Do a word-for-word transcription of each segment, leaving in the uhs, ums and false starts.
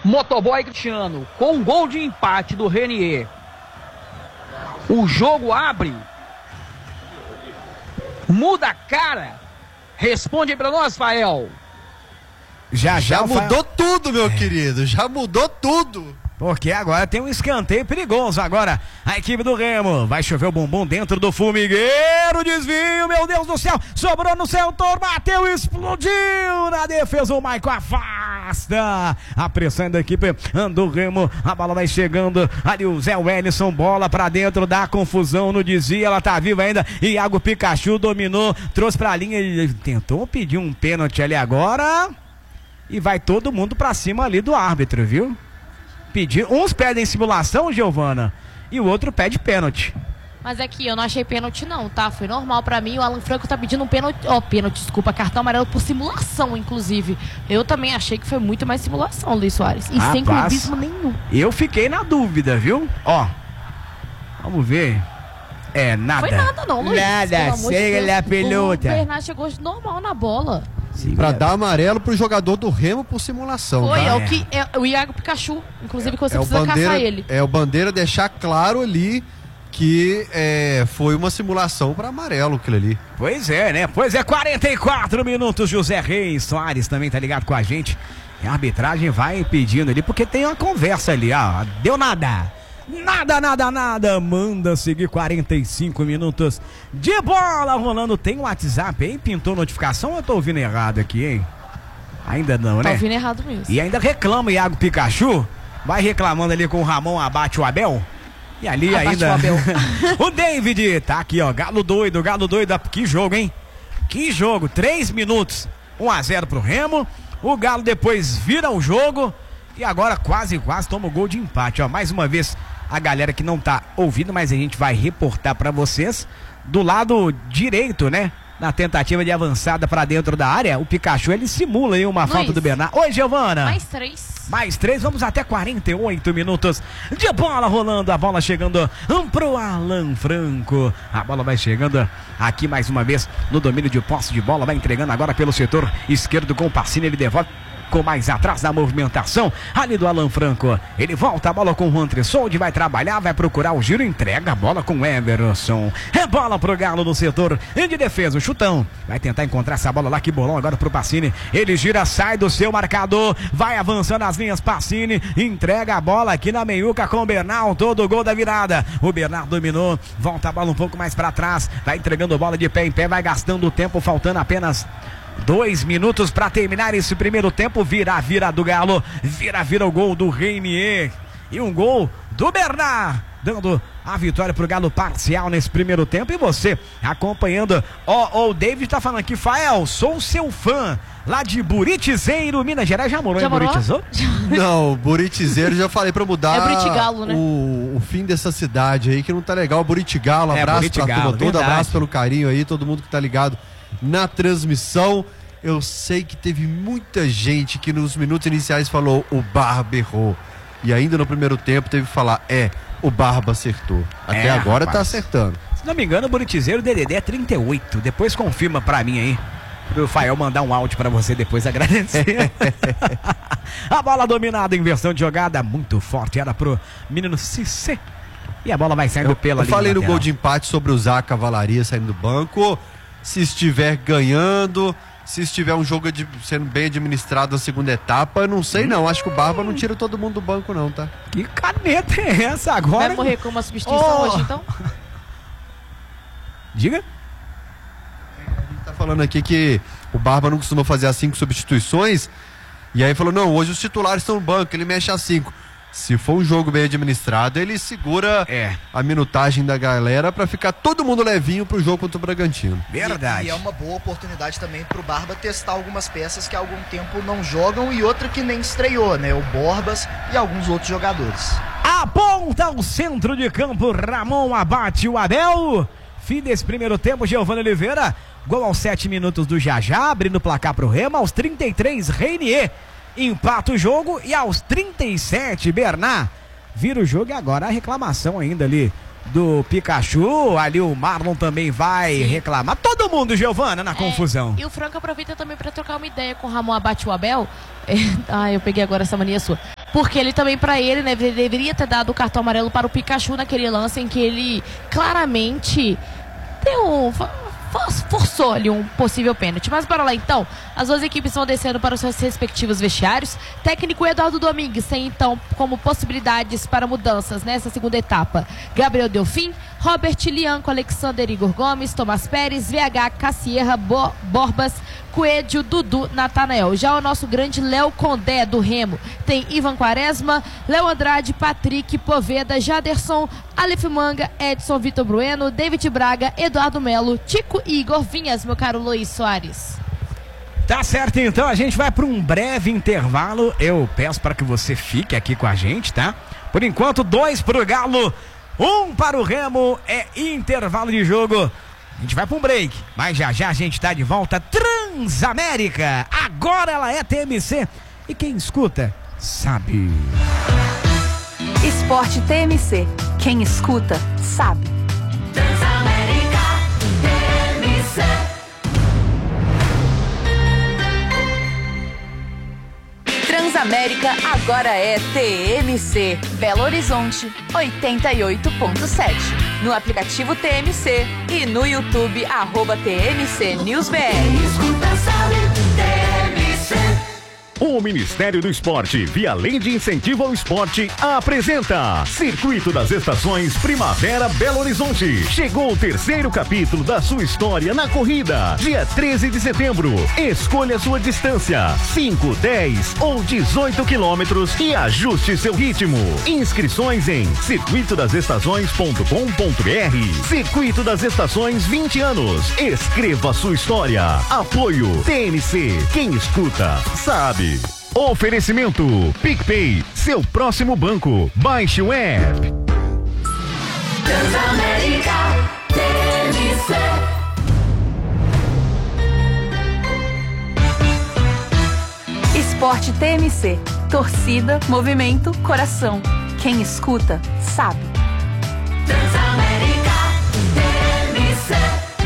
Motoboy Cristiano, com um gol de empate do Renier. O jogo abre. Muda a cara. Responde aí pra nós, Fael. Já, já, já mudou Fael. tudo, meu é. querido. Já mudou tudo. Porque agora tem um escanteio perigoso. Agora a equipe do Remo vai chover o bumbum dentro do formigueiro. Desvio, meu Deus do céu. Sobrou no setor, bateu, explodiu na defesa. O Maicon afasta a pressão da equipe do Remo. A bola vai chegando. Ali o Zé Wellison, bola pra dentro, dá confusão no desvio. Ela tá viva ainda. Iago Pikachu dominou, trouxe pra linha. Ele tentou pedir um pênalti ali agora. E vai todo mundo pra cima ali do árbitro, viu? Pedir, uns pedem simulação, Giovana, e o outro pede pênalti. Mas aqui eu não achei pênalti não, tá? Foi normal pra mim. O Alan Franco tá pedindo um pênalti, ó, oh, pênalti, desculpa, cartão amarelo por simulação, inclusive. Eu também achei que foi muito mais simulação, Luiz Soares. E ah, sem clubismo nenhum. Eu fiquei na dúvida, viu? Ó, vamos ver. É, nada. Foi nada não, Luiz. Nada, chega a pelota. O Bernard chegou normal na bola. Sim, pra é. dar amarelo pro jogador do Remo por simulação. Foi, tá? é o que é o Iago Pikachu, inclusive, que você é precisa bandeira, caçar ele. É o Bandeira deixar claro ali que é, foi uma simulação para amarelo aquilo ali. Pois é, né? Pois é, quarenta e quatro minutos, José Reis Soares também tá ligado com a gente. A arbitragem vai pedindo ali, porque tem uma conversa ali, ó. Deu nada. Nada, nada, nada. Manda seguir quarenta e cinco minutos de bola rolando. Tem um WhatsApp, hein? Pintou notificação ou eu tô ouvindo errado aqui, hein? Ainda não, né? Tá ouvindo errado mesmo. E ainda reclama Iago Pikachu. Vai reclamando ali com o Ramon, abate o Abel. E ali abate ainda... o Abel. O David tá aqui, ó. Galo doido, galo doido. Que jogo, hein? Que jogo. Três minutos. um a zero pro Remo. O Galo depois vira o jogo. E agora quase, quase toma o gol de empate, ó. Mais uma vez... A galera que não tá ouvindo, mas a gente vai reportar pra vocês. Do lado direito, né? Na tentativa de avançada pra dentro da área, o Pikachu, ele simula aí uma Luiz. falta do Bernard. Oi, Giovana. Mais três. Mais três, vamos até quarenta e oito minutos de bola rolando. A bola chegando pro Alan Franco. A bola vai chegando aqui mais uma vez no domínio de posse de bola. Vai entregando agora pelo setor esquerdo com o Pacini, ele devolve. Com mais atrás da movimentação ali do Alan Franco, ele volta a bola com o Antressoldi, vai trabalhar, vai procurar o giro, entrega a bola com o Everson, é bola pro Galo no setor de defesa, o chutão, vai tentar encontrar essa bola lá, que bolão agora pro Pacini, ele gira, sai do seu marcador, vai avançando as linhas, Pacini, entrega a bola aqui na meiuca com o Bernal, todo o gol da virada, o Bernal dominou, volta a bola um pouco mais pra trás, vai entregando bola de pé em pé, vai gastando o tempo, faltando apenas dois minutos para terminar esse primeiro tempo. Vira, vira do Galo. Vira, vira o gol do Reinier. E um gol do Bernard, dando a vitória pro Galo parcial nesse primeiro tempo. E você acompanhando. Ó, oh, oh, o David tá falando aqui, Fael, sou seu fã. Lá de Buritizeiro, Minas Gerais. Já morou já em Buritizeiro? Não, Buritizeiro já falei pra mudar. É Buritigalo, né? O, o fim dessa cidade aí, que não tá legal. Buritigalo, abraço é, Buritigalo, pra turma toda, abraço pelo carinho aí, todo mundo que tá ligado na transmissão. Eu sei que teve muita gente que nos minutos iniciais falou o Barba errou. E ainda no primeiro tempo teve que falar, é, o Barba acertou. Até é, agora rapaz. Tá acertando. Se não me engano, o Buritizeiro, o D D D é trinta e oito. Depois confirma pra mim aí. Pro Fael mandar um áudio pra você depois agradecer. A bola dominada, inversão de jogada muito forte. Era pro menino Cissé. E a bola vai saindo eu, pela Eu falei no lateral. gol de empate sobre o Zá Cavalaria saindo do banco. Se estiver ganhando, se estiver um jogo de, sendo bem administrado na segunda etapa, não sei não. Acho que o Barba não tira todo mundo do banco não, tá? Que caneta é essa agora? Vai morrer com uma substituição oh. hoje, então? Diga. Tá falando aqui que o Barba não costuma fazer as cinco substituições. E aí falou, não, hoje os titulares estão no banco, ele mexe a cinco. Se for um jogo bem administrado, ele segura é. a minutagem da galera pra ficar todo mundo levinho pro jogo contra o Bragantino. Verdade. E, e é uma boa oportunidade também pro Barba testar algumas peças que há algum tempo não jogam e outra que nem estreou, né? O Borbas e alguns outros jogadores. Aponta o centro de campo, Ramon abate o Abel. Fim desse primeiro tempo, Giovanni Oliveira. Gol aos sete minutos do Jajá, abrindo o placar pro Remo. Aos trinta e três, Reinier empata o jogo. E aos trinta e sete, Bernard vira o jogo. E agora a reclamação ainda ali do Pikachu. Ali o Marlon também vai Sim. reclamar. Todo mundo, Giovana, na é, confusão. E o Franco aproveita também para trocar uma ideia com o Ramon abate o Abel. É, ah, eu peguei agora essa mania sua. porque ele também, para ele, né, deveria ter dado o cartão amarelo para o Pikachu naquele lance em que ele claramente deu um... forçou ali um possível pênalti. Mas bora lá então, as duas equipes vão descendo para os seus respectivos vestiários. Técnico Eduardo Domingues tem então como possibilidades para mudanças nessa segunda etapa Gabriel Delfim, Robert Lianco, Alexander Igor Gomes, Tomás Pérez, V H, Cassierra, Bo Borbas, Coelho, Dudu, Natanael. Já o nosso grande Léo Condé do Remo tem Ivan Quaresma, Léo Andrade, Patrick, Poveda, Jaderson, Aleph Manga, Edson, Vitor Bueno, David Braga, Eduardo Melo, Tico e Igor Vinhas, meu caro Luiz Soares. Tá certo, então a gente vai para um breve intervalo. Eu peço para que você fique aqui com a gente, tá? Por enquanto, dois para o Galo, um para o Remo. É intervalo de jogo. A gente vai para um break, mas já já a gente tá de volta. Transamérica, agora ela é T M C e quem escuta sabe. Esporte T M C, quem escuta sabe. Transamérica T M C. Transamérica agora é T M C, Belo Horizonte oitenta e oito ponto sete. No aplicativo T M C e no YouTube, arroba T M C News B R. Escuta, sabe, T M C. O Ministério do Esporte, via Lei de Incentivo ao Esporte, apresenta Circuito das Estações Primavera Belo Horizonte. Chegou o terceiro capítulo da sua história na corrida. Dia treze de setembro. Escolha sua distância: cinco, dez ou dezoito quilômetros e ajuste seu ritmo. Inscrições em circuito das estações ponto com ponto br. Circuito das Estações, vinte anos. Escreva sua história. Apoio T M C. Quem escuta sabe. Oferecimento PicPay, seu próximo banco. Baixe o app. Transamérica T M C. Esporte T M C, torcida, movimento, coração. Quem escuta sabe. Transamérica T M C.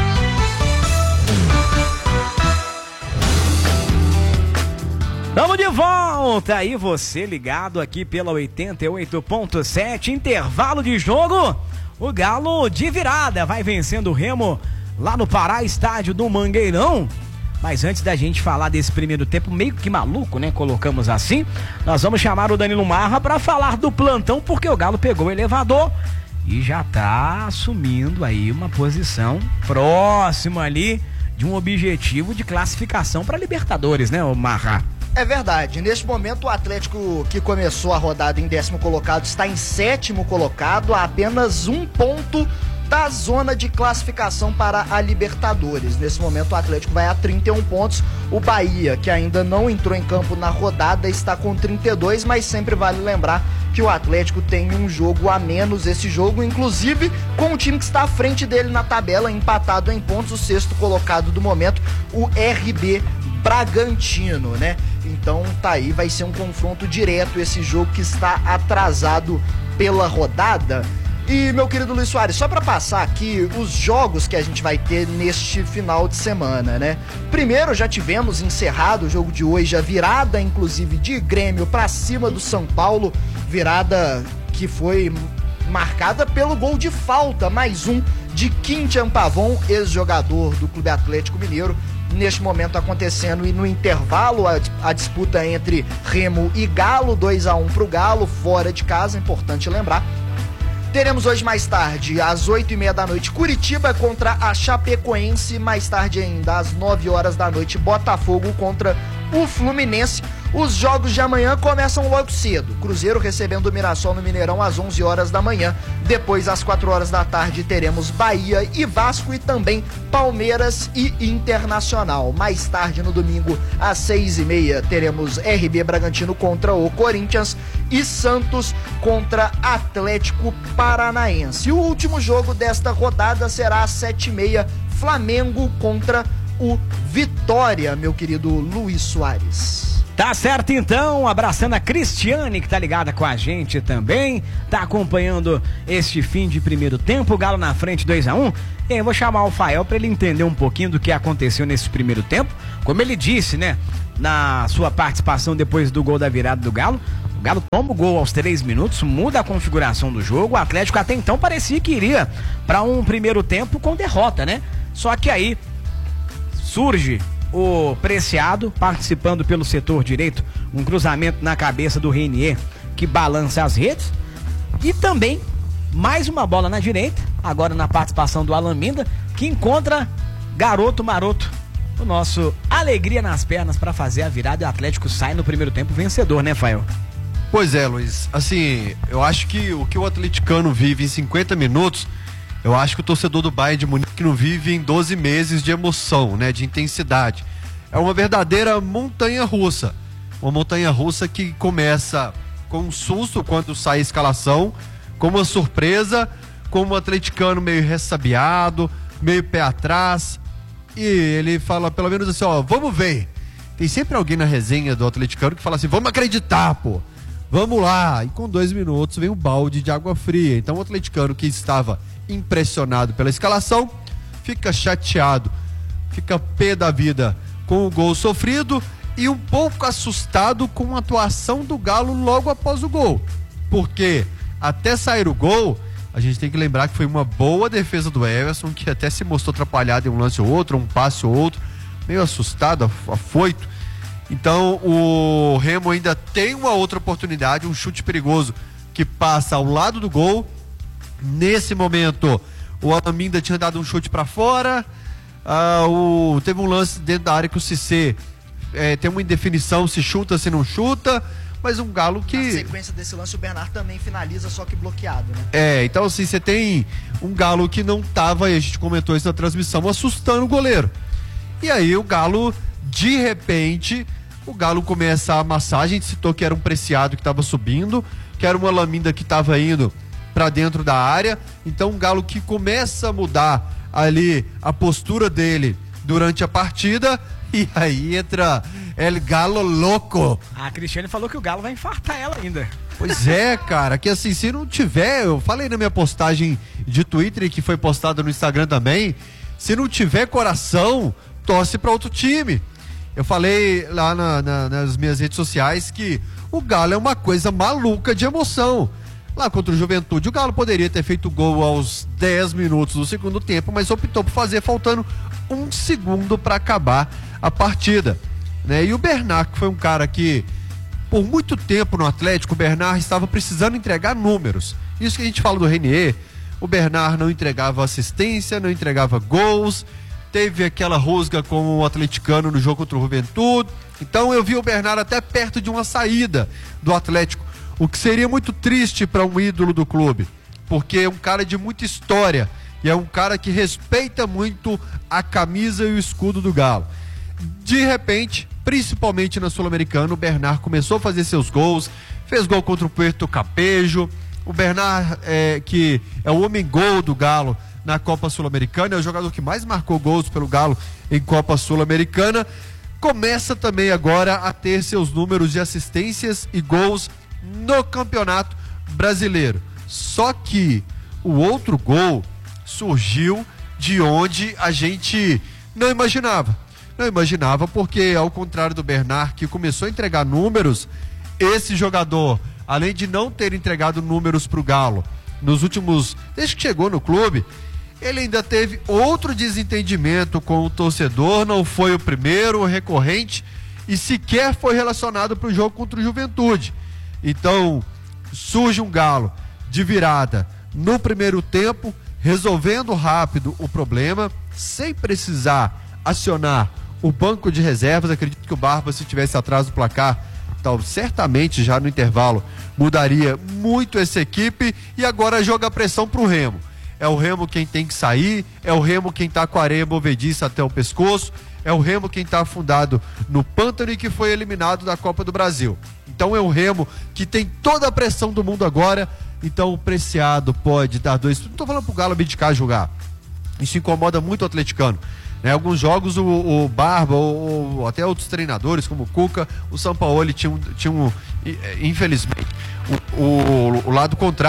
Tamo de volta, e você ligado aqui pela oitenta e oito ponto sete, intervalo de jogo. O Galo de virada vai vencendo o Remo lá no Pará, estádio do Mangueirão. Mas antes da gente falar desse primeiro tempo meio que maluco, né, colocamos assim, nós vamos chamar o Danilo Marra para falar do plantão, porque o Galo pegou o elevador e já tá assumindo aí uma posição próxima ali de um objetivo de classificação para Libertadores, né, o Marra? É verdade, neste momento o Atlético, que começou a rodada em décimo colocado, está em sétimo colocado, a apenas um ponto da zona de classificação para a Libertadores. Nesse momento o Atlético vai a trinta e um pontos, o Bahia, que ainda não entrou em campo na rodada, está com trinta e dois, mas sempre vale lembrar que o Atlético tem um jogo a menos, esse jogo inclusive com o time que está à frente dele na tabela, empatado em pontos, o sexto colocado do momento, o R B Bragantino, né? Então tá aí, vai ser um confronto direto esse jogo que está atrasado pela rodada. E, meu querido Luiz Soares, só para passar aqui os jogos que a gente vai ter neste final de semana, né? Primeiro, já tivemos encerrado o jogo de hoje, a virada, inclusive, de Grêmio para cima do São Paulo, virada que foi marcada pelo gol de falta, mais um de Quintian Pavon, ex-jogador do Clube Atlético Mineiro. Neste momento acontecendo e no intervalo a, a disputa entre Remo e Galo, dois a um pro Galo, fora de casa, importante lembrar. Teremos hoje mais tarde, às oito e meia da noite, Curitiba contra a Chapecoense, mais tarde ainda, às nove horas da noite, Botafogo contra o Fluminense. Os jogos de amanhã começam logo cedo. Cruzeiro recebendo o Mirassol no Mineirão às onze horas da manhã. Depois, às quatro horas da tarde, teremos Bahia e Vasco e também Palmeiras e Internacional. Mais tarde, no domingo, às seis e meia, teremos R B Bragantino contra o Corinthians e Santos contra Atlético Paranaense. E o último jogo desta rodada será às sete e meia, Flamengo contra o Vitória, meu querido Luiz Soares. Tá certo então, abraçando a Cristiane que tá ligada com a gente também, tá acompanhando este fim de primeiro tempo, o Galo na frente dois a um. E eu vou chamar o Fael para ele entender um pouquinho do que aconteceu nesse primeiro tempo. Como ele disse, né, na sua participação depois do gol da virada do Galo, O Galo toma o gol aos três minutos, muda a configuração do jogo. O Atlético até então parecia que iria para um primeiro tempo com derrota, né? Só que aí surge o Preciado participando pelo setor direito, um cruzamento na cabeça do Renier que balança as redes, e também mais uma bola na direita, agora na participação do Alan Minda, que encontra garoto maroto, o nosso alegria nas pernas para fazer a virada, e o Atlético sai no primeiro tempo vencedor, né, Fael? Pois é, Luiz, assim, eu acho que o que o atleticano vive em cinquenta minutos, eu acho que o torcedor do Bayern de Munique não vive em doze meses de emoção, né, de intensidade. É uma verdadeira montanha-russa. Uma montanha-russa que começa com um susto quando sai a escalação, com uma surpresa, com um atleticano meio ressabiado, meio pé atrás. E ele fala pelo menos assim, ó, vamos ver. Tem sempre alguém na resenha do atleticano que fala assim, vamos acreditar, pô. Vamos lá. E com dois minutos vem um balde de água fria. Então o atleticano que estava impressionado pela escalação, fica chateado, fica pé da vida com o gol sofrido e um pouco assustado com a atuação do Galo logo após o gol. Porque até sair o gol, a gente tem que lembrar que foi uma boa defesa do Everson, que até se mostrou atrapalhado em um lance ou outro, um passe ou outro, meio assustado, afoito. Então o Remo ainda tem uma outra oportunidade, um chute perigoso que passa ao lado do gol. Nesse momento, o Alaminda tinha dado um chute para fora. Ah, o, teve um lance dentro da área que o Cissé é, tem uma indefinição, se chuta, se não chuta. Mas um Galo que... Na sequência desse lance, o Bernard também finaliza, só que bloqueado, né? É, então assim, você tem um Galo que não tava, a gente comentou isso na transmissão, assustando o goleiro. E aí o Galo, de repente, o Galo começa a amassar. A gente citou que era um Preciado que estava subindo, que era uma Laminda que estava indo para dentro da área. Então um Galo que começa a mudar ali a postura dele durante a partida. E aí entra El Galo louco. A Cristiane falou que o Galo vai infartar ela ainda. Pois é, cara, que assim, se não tiver, eu falei na minha postagem de Twitter e que foi postada no Instagram também, se não tiver coração, torce para outro time. Eu falei lá na, na, nas minhas redes sociais que o Galo é uma coisa maluca de emoção. Lá contra o Juventude, o Galo poderia ter feito gol aos dez minutos do segundo tempo, mas optou por fazer faltando um segundo para acabar a partida, né? E o Bernard, que foi um cara que por muito tempo no Atlético, o Bernard estava precisando entregar números. Isso que a gente fala do Renier, o Bernard não entregava assistência, não entregava gols, teve aquela rusga com o atleticano no jogo contra o Juventude. Então eu vi o Bernard até perto de uma saída do Atlético, o que seria muito triste para um ídolo do clube, porque é um cara de muita história e é um cara que respeita muito a camisa e o escudo do Galo. De repente, principalmente na Sul-Americana, o Bernard começou a fazer seus gols, fez gol contra o Puerto Capejo. O Bernard, é, que é o homem-gol do Galo na Copa Sul-Americana, é o jogador que mais marcou gols pelo Galo em Copa Sul-Americana, começa também agora a ter seus números de assistências e gols no Campeonato Brasileiro. Só que o outro gol surgiu de onde a gente não imaginava. Não imaginava porque, ao contrário do Bernard, que começou a entregar números, esse jogador, além de não ter entregado números para o Galo nos últimos, desde que chegou no clube, ele ainda teve outro desentendimento com o torcedor, não foi o primeiro, o recorrente, e sequer foi relacionado para o jogo contra o Juventude. Então, surge um Galo de virada no primeiro tempo, resolvendo rápido o problema, sem precisar acionar o banco de reservas. Acredito que o Barba, se tivesse atrás do placar, tal, certamente já no intervalo mudaria muito essa equipe. E agora joga a pressão pro Remo. É o Remo quem tem que sair, é o Remo quem tá com a areia movediça até o pescoço, é o Remo quem tá afundado no pântano e que foi eliminado da Copa do Brasil. Então é o Remo que tem toda a pressão do mundo agora. Então o Preciado pode dar dois. Não tô falando pro Galo abdicar jogar. Isso incomoda muito o atleticano. Né, alguns jogos o, o Barba, ou, ou até outros treinadores como o Cuca, o Sampaoli tinha um, tinha um infelizmente o, o, o lado contrário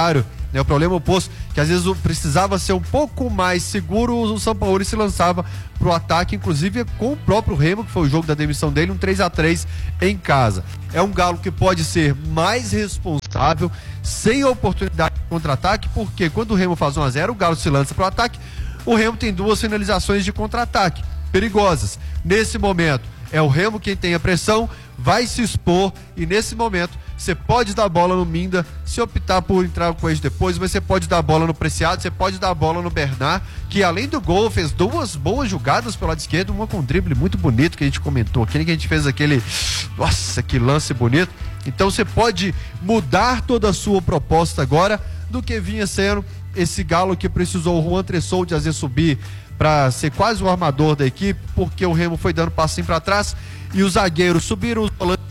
né? O problema oposto, que às vezes precisava ser um pouco mais seguro, o São Paulo se lançava pro ataque, inclusive com o próprio Remo, que foi o jogo da demissão dele, um três a três em casa. É um Galo que pode ser mais responsável, sem oportunidade de contra-ataque, porque quando o Remo faz um a zero, o Galo se lança pro ataque, o Remo tem duas finalizações de contra-ataque, perigosas. Nesse momento, é o Remo quem tem a pressão, vai se expor, e nesse momento você pode dar bola no Minda, se optar por entrar com ele depois, mas você pode dar bola no Preciado, você pode dar bola no Bernard, que além do gol fez duas boas jogadas pelo lado esquerdo, uma com um drible muito bonito que a gente comentou, aquele que a gente fez aquele, nossa, que lance bonito. Então você pode mudar toda a sua proposta agora do que vinha sendo esse Galo que precisou o Juan Tressol de fazer subir para ser quase o armador da equipe, porque o Remo foi dando passinho para trás e os zagueiros subiram, os volantes,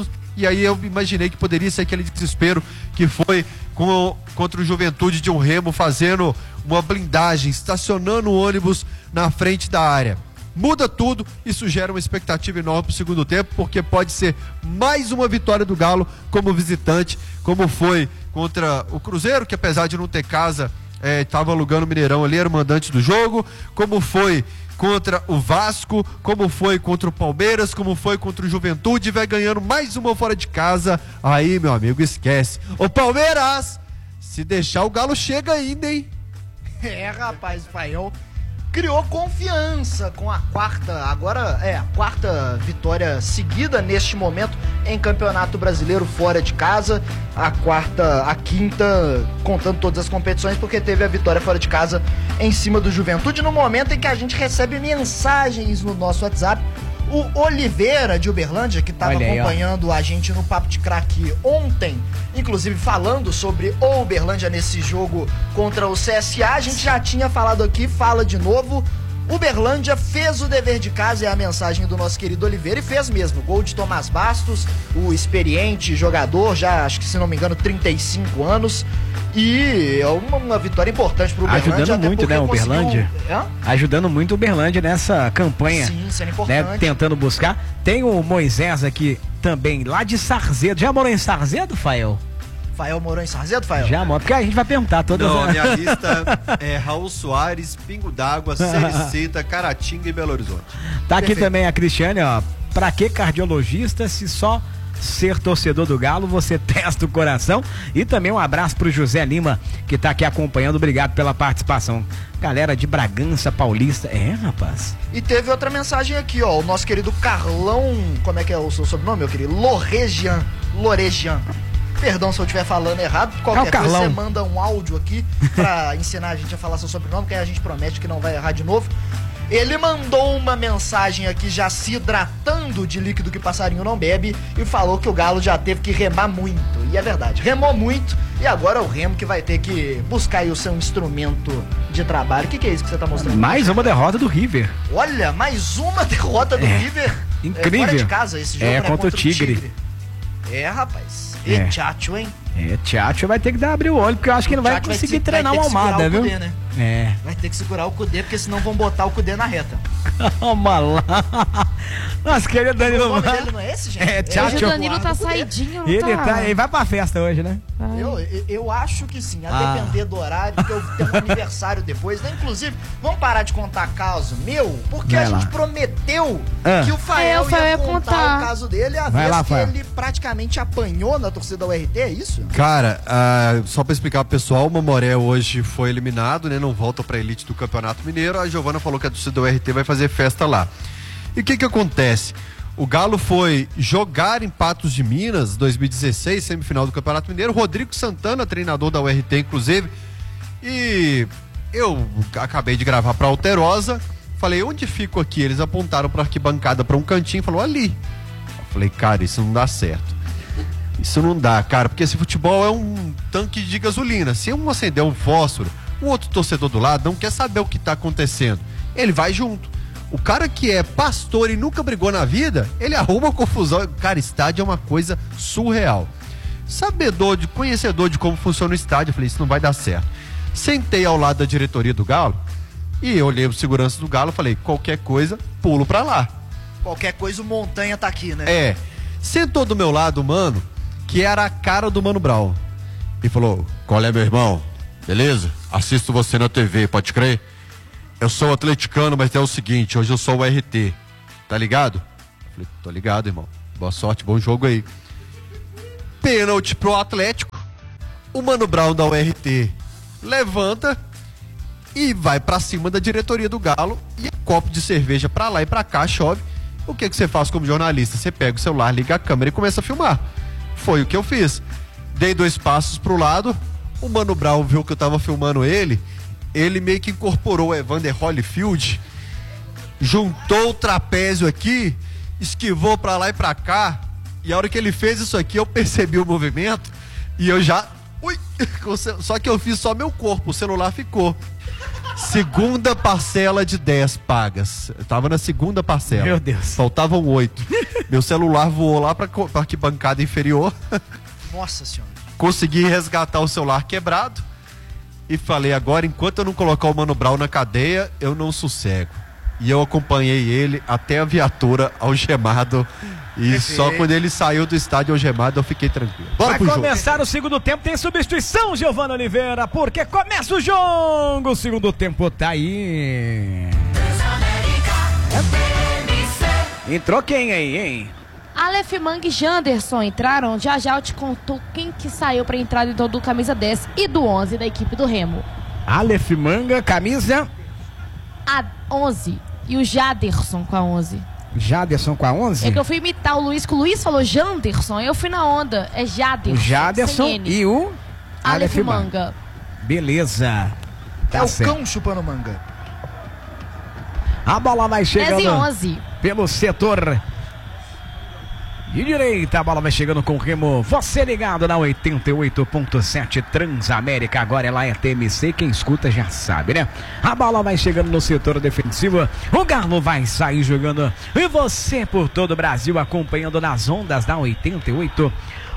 e aí eu imaginei que poderia ser aquele desespero que foi com, contra o Juventude de um Remo fazendo uma blindagem, estacionando o ônibus na frente da área. Muda tudo, isso gera uma expectativa enorme para o segundo tempo, porque pode ser mais uma vitória do Galo como visitante, como foi contra o Cruzeiro, que apesar de não ter casa, estava é, alugando o Mineirão ali, era o mandante do jogo, como foi contra o Vasco, como foi contra o Palmeiras, como foi contra o Juventude, vai ganhando mais uma fora de casa. Aí, meu amigo, esquece. Ô Palmeiras, se deixar o Galo chega ainda, hein? É, rapaz, o Fael criou confiança com a quarta, agora é, a quarta vitória seguida neste momento em Campeonato Brasileiro fora de casa, a quarta, a quinta, contando todas as competições, porque teve a vitória fora de casa em cima do Juventude, no momento em que a gente recebe mensagens no nosso WhatsApp. O Oliveira de Uberlândia, que estava acompanhando a gente no Papo de Craque ontem, inclusive falando sobre o Uberlândia nesse jogo contra o C S A, a gente já tinha falado aqui, fala de novo. Uberlândia fez o dever de casa, é a mensagem do nosso querido Oliveira, e fez mesmo. Gol de Tomás Bastos, o experiente jogador, já acho que se não me engano trinta e cinco anos, e é uma, uma vitória importante pro Uberlândia. Ajudando muito, né, o Uberlândia. Hã? Ajudando muito o Uberlândia nessa campanha. Sim, sendo importante. Né, tentando buscar. Tem o Moisés aqui também, lá de Sarzedo. Já morou em Sarzedo, Fael? Fael morou em Sarzedo, Fael? Já morou, porque a gente vai perguntar todas. Não, a minha lista é Raul Soares, Pingo d'Água, Sericita, Caratinga e Belo Horizonte. Tá aqui Perfeito. Também a Cristiane, ó. Pra que cardiologista se só ser torcedor do Galo você testa o coração? E também um abraço pro José Lima, que tá aqui acompanhando. Obrigado pela participação. Galera de Bragança Paulista. É, rapaz. E teve outra mensagem aqui, ó. O nosso querido Carlão, como é que é o seu sobrenome, meu querido? Loregian. Loregian. Perdão se eu estiver falando errado. Qualquer coisa você manda um áudio aqui pra ensinar a gente a falar seu sobrenome, que aí a gente promete que não vai errar de novo. Ele mandou uma mensagem aqui já se hidratando de líquido que passarinho não bebe e falou que o Galo já teve que remar muito. E é verdade, remou muito e agora é o Remo que vai ter que buscar aí o seu instrumento de trabalho. O que, que é isso que você tá mostrando? Mais uma derrota do River. Olha, mais uma derrota do é, River. Incrível. É fora de casa esse jogo, é, né? contra, contra o Tigre. Tigre. É, rapaz. E é. Tchatcho, hein? É, Tchatcho vai ter que dar, abrir o olho, porque eu acho que ele não vai conseguir vai ter, treinar o Almada, viu? Cudê, né? É. Vai ter que segurar o Cudê, porque senão vão botar o Cudê na reta. Calma lá. Nossa, querido Danilo. O nome dele não é esse, gente? É, Tchatcho. Hoje o Danilo tá saidinho, não ele tá? tá? Ele vai pra festa hoje, né? Eu, eu, eu acho que sim, a ah. depender do horário, porque eu tenho um aniversário depois, né? Inclusive, vamos parar de contar caso meu, porque vai a lá. gente prometeu ah. que o Fael, é, ia contar, contar o caso dele, a vai vez lá, que Fael. ele praticamente apanhou na torcida da U R T, é isso? Cara, uh, só pra explicar pro pessoal, o Mamoré hoje foi eliminado, né? Não volta pra elite do Campeonato Mineiro. A Giovana falou que a torcida da U R T vai fazer festa lá. E o que que acontece? O Galo foi jogar em Patos de Minas, dois mil e dezesseis, semifinal do Campeonato Mineiro. Rodrigo Santana, treinador da U R T, inclusive. E eu acabei de gravar pra Alterosa. Falei, onde fico aqui? Eles apontaram pra arquibancada, pra um cantinho, falou, ali. Eu falei, cara, isso não dá certo. Isso não dá, cara, porque esse futebol é um tanque de gasolina. Se um acender um fósforo, o outro torcedor do lado não quer saber o que tá acontecendo. Ele vai junto. O cara que é pastor e nunca brigou na vida, ele arruma confusão. Cara, estádio é uma coisa surreal. Sabedor, de, conhecedor de como funciona o estádio, eu falei, isso não vai dar certo. Sentei ao lado da diretoria do Galo e eu olhei o segurança do Galo e falei, qualquer coisa, pulo pra lá. Qualquer coisa, o Montanha tá aqui, né? É. Sentou do meu lado, mano, que era a cara do Mano Brown. E falou, qual é, meu irmão? beleza? Assisto você na T V, pode crer? Eu sou atleticano, mas é o seguinte, hoje eu sou o R T, tá ligado? Eu falei, tô ligado, irmão. Boa sorte, bom jogo aí. Pênalti pro Atlético. O Mano Brown da U R T levanta e vai pra cima da diretoria do Galo e um copo de cerveja pra lá e pra cá, chove. O que que você faz como jornalista? Você pega o celular, liga a câmera e começa a filmar. Foi o que eu fiz. Dei dois passos pro lado, o Mano Brown viu que eu tava filmando ele, ele meio que incorporou o Evander Holyfield, juntou o trapézio aqui, esquivou pra lá e pra cá, e a hora que ele fez isso aqui, eu percebi o movimento, e eu já... Ui, só que eu fiz só meu corpo, o celular ficou. Segunda parcela de dez pagas. Eu tava na segunda parcela. Meu Deus. Faltavam oito. Meu celular voou lá pra, pra arquibancada inferior. Nossa senhora. Consegui resgatar o celular quebrado. E falei, agora, enquanto eu não colocar o Mano Brown na cadeia, eu não sossego. E eu acompanhei ele até a viatura algemado. E Perfeito. Só quando ele saiu do estádio algemado eu fiquei tranquilo. Bora Vai pro começar jogo. O segundo tempo, tem substituição, Giovana Oliveira, porque começa o jogo. O segundo tempo tá aí. Entrou quem aí, hein? Aleph Manga e Janderson entraram. Já já eu te conto quem que saiu pra entrar então do camisa dez e do onze da equipe do Remo. Aleph Manga, camisa A onze. E o Jaderson com a onze. Jaderson com a onze? É que eu fui imitar o Luiz, que o Luiz falou Janderson, aí eu fui na onda. É Jaderson. O Jaderson e o Aleph Manga. Beleza. Tá é certo. O cão chupando manga. A bola vai chegando dez e onze. Pelo setor de direita, a bola vai chegando com o Remo. Você ligado na oitenta e oito ponto sete Transamérica. Agora ela é T M C, quem escuta já sabe, né? A bola vai chegando no setor defensivo. O Galo vai sair jogando. E você por todo o Brasil acompanhando nas ondas da oitenta e oito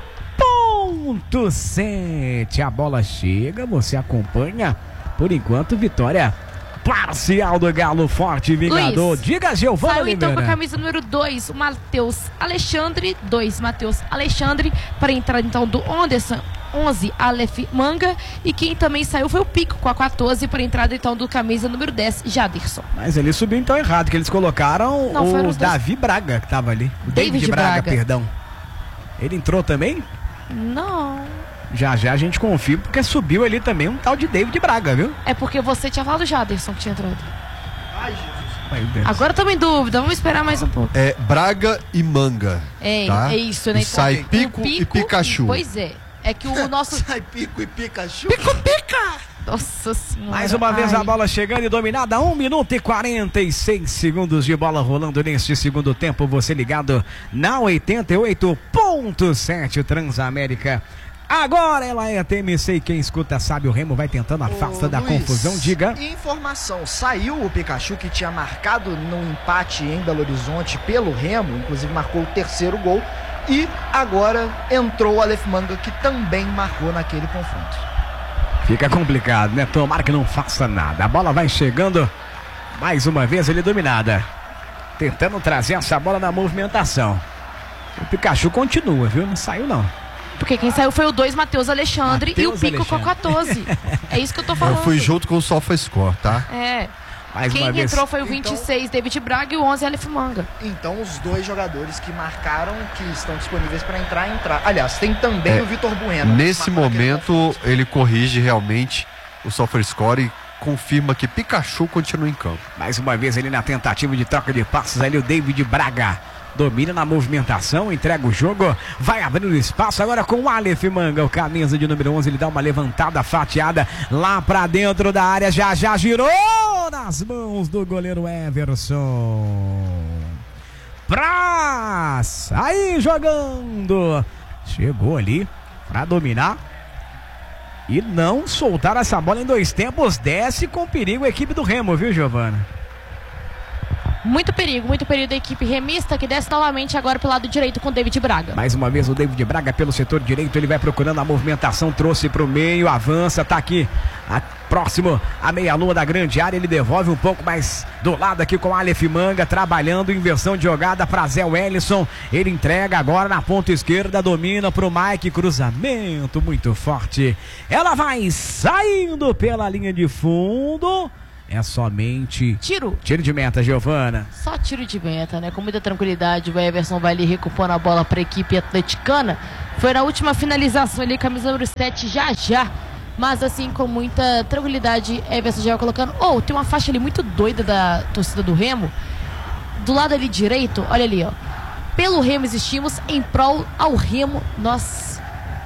ponto sete. A bola chega, você acompanha. Por enquanto, vitória parcial do Galo, forte vingador. Luiz, diga, Giovana saiu Oliveira. então com a camisa número dois, o Matheus Alexandre, dois, Matheus Alexandre, para entrar então do Anderson, onze, Aleph Manga, e quem também saiu foi o Pico com a quatorze, para entrada então do camisa número dez, Jaderson. Mas ele subiu então errado, que eles colocaram Não, o os Davi Braga, que tava ali. O David, David Braga, Braga, perdão. Ele entrou também? Não. Já já a gente confia, porque subiu ali também um tal de David Braga, viu? É porque você tinha falado Jaderson que tinha entrado. Ai, Jesus. Meu Deus. Agora estamos em dúvida, vamos esperar mais um pouco. É Braga e Manga. É, tá? é isso, né? E sai O Pico, e Pikachu. Pois é. É que o nosso... Sai Pico e Pikachu. Pico, pica! Nossa senhora. Mais uma vez Ai. a bola chegando e dominada, um minuto e quarenta e seis segundos de bola rolando neste segundo tempo. Você ligado na oitenta e oito ponto sete Transamérica. Agora ela é a T M C e quem escuta sabe, o Remo vai tentando a farsa Ô, da Luiz, confusão, diga. Informação, saiu o Pikachu que tinha marcado no empate em Belo Horizonte pelo Remo, inclusive marcou o terceiro gol, e agora entrou o Aleph Manga que também marcou naquele confronto. Fica complicado, né? Tomara que não faça nada. A bola vai chegando, mais uma vez ele dominada, tentando trazer essa bola na movimentação. O Pikachu continua, viu? Não saiu não. Porque quem saiu foi o dois, Matheus Alexandre, Mateus e o Pico Alexandre. com a quatorze. É isso que eu tô falando. Eu fui junto com o SofaScore, tá? É. Mais Quem uma vez. entrou foi o vinte e seis, David Braga, e o onze, Aleph Manga. Então os dois jogadores que marcaram, que estão disponíveis para entrar, entrar. Aliás, tem também É, o Vitor Bueno. Nesse marcou naquele momento, confronto. ele corrige realmente o SofaScore e confirma que Pikachu continua em campo. Mais uma vez ele na tentativa de troca de passos ali, o David Braga domina na movimentação, entrega o jogo, vai abrindo espaço agora com o Aleph Manga, o camisa de número onze, ele dá uma levantada fatiada lá pra dentro da área, já já girou nas mãos do goleiro Everson pra sair jogando, chegou ali pra dominar e não soltar essa bola em dois tempos. Desce com perigo a equipe do Remo, viu, Giovana? Muito perigo, muito perigo da equipe remista, que desce novamente agora pelo lado direito com o David Braga. Mais uma vez o David Braga pelo setor direito, ele vai procurando a movimentação, trouxe para o meio, avança, tá aqui a, próximo à meia-lua da grande área, ele devolve um pouco mais do lado aqui com o Aleph Manga, trabalhando, inversão de jogada para Zé Wellison, ele entrega agora na ponta esquerda, domina para o Mike, cruzamento muito forte, ela vai saindo pela linha de fundo. É somente tiro. Tiro de meta, Giovana. Só tiro de meta, né? Com muita tranquilidade, o Everson vai ali recupando a bola para a equipe atleticana. Foi na última finalização ali, camisa número sete, já já. Mas assim, com muita tranquilidade, Everson já vai colocando. Oh, tem uma faixa ali muito doida da torcida do Remo. Do lado ali direito, olha ali, ó. Pelo Remo existimos, em prol ao Remo nós...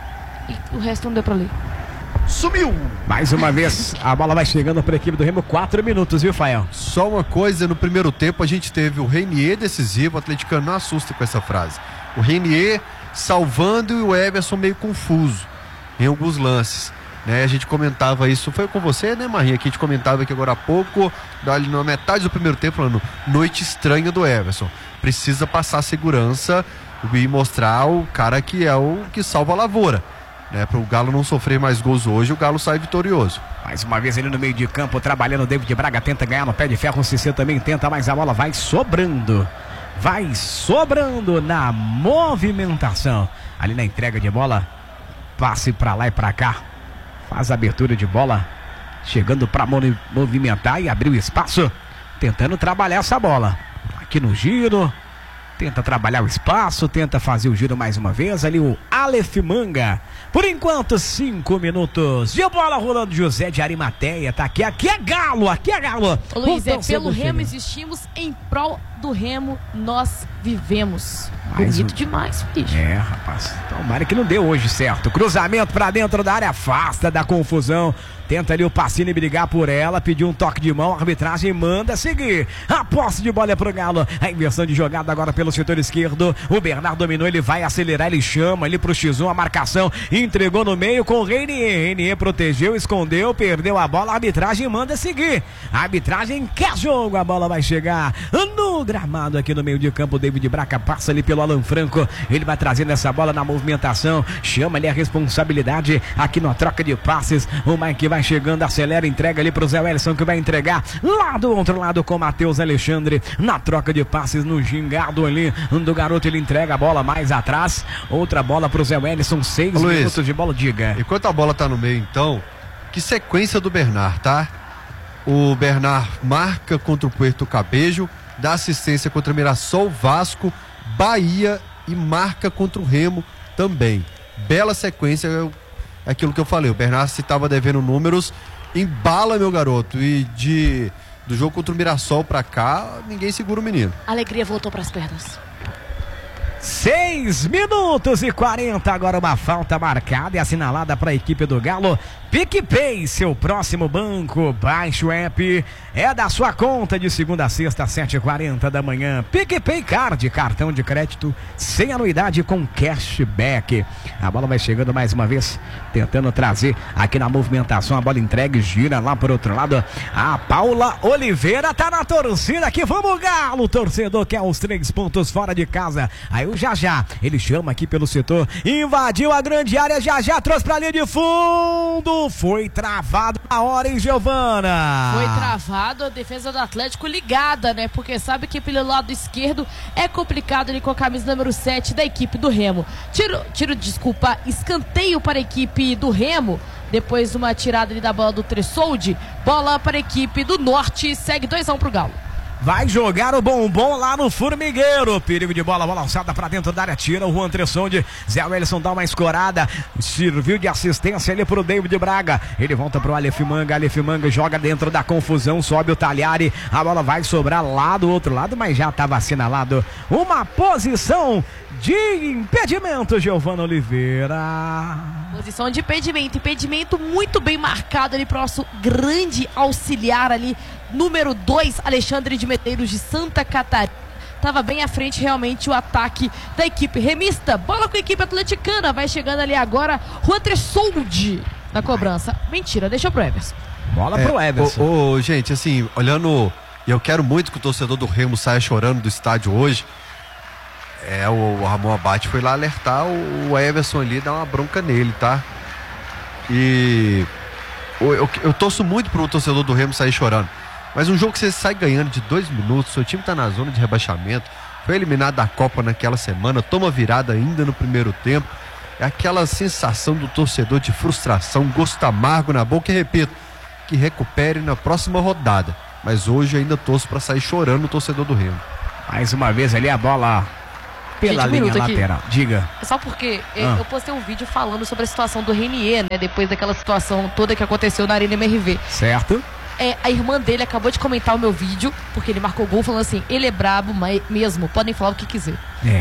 E o resto não deu pra ler. Sumiu! Mais uma vez, a bola vai chegando para a equipe do Remo, quatro minutos, viu, Fael? Só uma coisa, no primeiro tempo a gente teve o Reinier decisivo, o atleticano não assusta com essa frase. O Reinier salvando e o Everson meio confuso em alguns lances. Né? A gente comentava isso, foi com você, né, Marinha? Que a gente comentava aqui agora há pouco, na metade do primeiro tempo, falando, noite estranha do Everson. Precisa passar segurança e mostrar o cara que é o que salva a lavoura. Né, para o Galo não sofrer mais gols hoje, o Galo sai vitorioso. Mais uma vez ele no meio de campo, trabalhando o David Braga, tenta ganhar no pé de ferro, o Cicê também tenta, mas a bola vai sobrando. Vai sobrando na movimentação. Ali na entrega de bola, passe para lá e para cá. Faz a abertura de bola, chegando para movimentar e abrir o espaço, tentando trabalhar essa bola. Aqui no giro, tenta trabalhar o espaço, tenta fazer o giro mais uma vez. Ali o Aleph Manga. Por enquanto, cinco minutos. E a bola rolando, José de Arimateia. Tá aqui, aqui é Galo, aqui é Galo. Ô, Luiz, é pelo Remo existimos, em prol do Remo nós vivemos. Mais bonito um... demais, bicho. É, rapaz. Tomara que não deu hoje certo. Cruzamento pra dentro da área, afasta da confusão. Tenta ali o Pacini brigar por ela, pediu um toque de mão, a arbitragem manda seguir. A posse de bola é pro Galo. A inversão de jogada agora pelo setor esquerdo. O Bernardo dominou, ele vai acelerar, ele chama ali pro X um, a marcação, entregou no meio com o Reinier. Reinier protegeu, escondeu, perdeu a bola, a arbitragem manda seguir. A arbitragem quer jogo, a bola vai chegar no gramado aqui no meio de campo. O David Braga passa ali pelo Alan Franco, ele vai trazendo essa bola na movimentação, chama ali a responsabilidade aqui na troca de passes. O Mike vai chegando, acelera, entrega ali pro Zé Wellison, que vai entregar lá do outro lado com o Matheus Alexandre, na troca de passes, no gingado ali do garoto, ele entrega a bola mais atrás, outra bola pro Zé Wellison, seis Luiz, minutos de bola, diga. Enquanto a bola tá no meio então, que sequência do Bernard, tá? O Bernard marca contra o Puerto Cabejo, dá assistência contra o Mirassol, Vasco, Bahia e marca contra o Remo também. Bela sequência, eu aquilo que eu falei, o Bernard, se estava devendo números, embala, meu garoto, e de do jogo contra o Mirassol pra cá, ninguém segura o menino. A alegria voltou pras pernas. seis minutos e quarenta, agora uma falta marcada e assinalada para a equipe do Galo. PicPay, seu próximo banco, baixe o app, é da sua conta de segunda a sexta, sete e quarenta da manhã. PicPay Card, cartão de crédito sem anuidade com cashback. A bola vai chegando mais uma vez, tentando trazer aqui na movimentação, a bola entregue, gira lá por outro lado. A Paula Oliveira tá na torcida aqui, vamos Galo, torcedor quer os três pontos fora de casa. Aí o Jajá, ele chama aqui pelo setor, invadiu a grande área, Jajá trouxe pra linha de fundo. Foi travado na hora, hein, Giovana? Foi travado, a defesa do Atlético ligada, né? Porque sabe que pelo lado esquerdo é complicado ali com a camisa número sete da equipe do Remo. Tiro, tiro, desculpa, escanteio para a equipe do Remo. Depois de uma tirada ali da bola do Tressoldi. Bola para a equipe do Norte, segue dois a um pro Galo. Vai jogar o bombom lá no formigueiro. Perigo de bola, bola alçada pra dentro da área. Tira o Juan Tressoldi. Zé Wellison dá uma escorada. Serviu de assistência ali pro David Braga. Ele volta pro Aleph Manga. Aleph Manga joga dentro da confusão. Sobe o Talhari. A bola vai sobrar lá do outro lado, mas já estava assinalado uma posição de impedimento, Giovana Oliveira. Posição de impedimento. Impedimento muito bem marcado ali pro nosso grande auxiliar ali. Número dois, Alexandre de Medeiros de Santa Catarina. Tava bem à frente realmente o ataque da equipe remista. Bola com a equipe atleticana. Vai chegando ali agora Juan Tressoldi na cobrança. Mentira, deixa pro Everson. Bola é, pro Everson. Ô, ô, gente, assim, olhando e eu quero muito que o torcedor do Remo saia chorando do estádio hoje. É, o, o Ramon Abate foi lá alertar o, o Everson ali, dar uma bronca nele, tá? E eu, eu, eu torço muito pro torcedor do Remo sair chorando. Mas um jogo que você sai ganhando de dois minutos, seu time tá na zona de rebaixamento, foi eliminado da Copa naquela semana, toma virada ainda no primeiro tempo. É aquela sensação do torcedor de frustração, gosto amargo na boca, e repito, que recupere na próxima rodada. Mas hoje ainda torço para sair chorando o torcedor do Remo. Mais uma vez ali a bola pela Gente, um linha minuto lateral. aqui. Diga. Só porque Ah. eu postei um vídeo falando sobre a situação do Renier, né? Depois daquela situação toda que aconteceu na Arena M R V. Certo. É, a irmã dele acabou de comentar o meu vídeo, porque ele marcou gol falando assim, ele é brabo mas mesmo, podem falar o que quiser. É.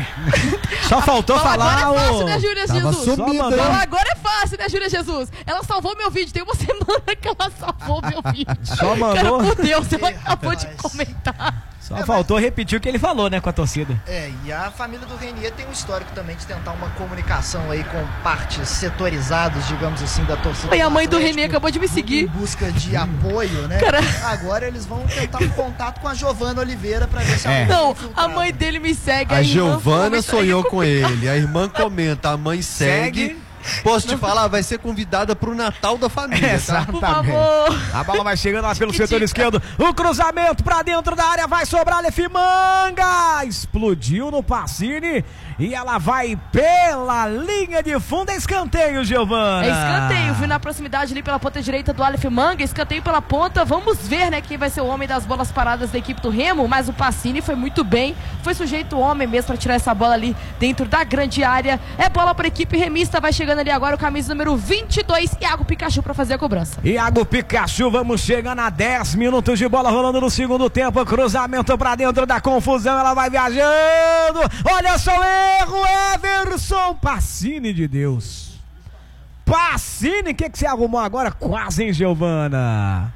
Só faltou Fala, falar agora é fácil, o... né, Júlia Tava Jesus? sumido, Só hein? Fala, agora é fácil, né, Júlia Jesus? Ela salvou meu vídeo, tem uma semana que ela salvou meu vídeo. Só mandou. Cara, por Deus, ela Ih, acabou de rapaz. comentar. Só faltou repetir o que ele falou, né, com a torcida. É, e a família do Renier tem um histórico também de tentar uma comunicação aí com partes setorizadas, digamos assim, da torcida. E a mãe do Atlético, Renier acabou de me Em seguir. busca de apoio, né? Cara. Agora eles vão tentar um contato com a Giovana Oliveira pra ver se É. ela Não, tá a infiltrada. mãe dele me segue. A irmã Giovana comenta- sonhou com ele, a irmã comenta, a mãe segue. Segue. Posso te falar, vai ser convidada pro Natal da família, tá? Exato. Por Exatamente. favor. A bola vai chegando lá pelo Tique-tique. setor esquerdo. O cruzamento pra dentro da área. Vai sobrar Lefimanga. Explodiu no Pacini. E ela vai pela linha de fundo. É escanteio, Giovana. É escanteio, fui na proximidade ali pela ponta direita do Aleph Manga, escanteio pela ponta, vamos ver, né, quem vai ser o homem das bolas paradas da equipe do Remo, mas o Pacini foi muito bem, foi sujeito homem mesmo pra tirar essa bola ali dentro da grande área, é bola pra equipe remista, vai chegando ali agora o camisa número vinte e dois, Iago Pikachu pra fazer a cobrança. Iago Pikachu, vamos chegando a dez minutos de bola rolando no segundo tempo. Cruzamento pra dentro da confusão, ela vai viajando. Olha só o erro, Everson Pacini de Deus. Pacini, o que, que você arrumou agora? Quase, hein, Giovana?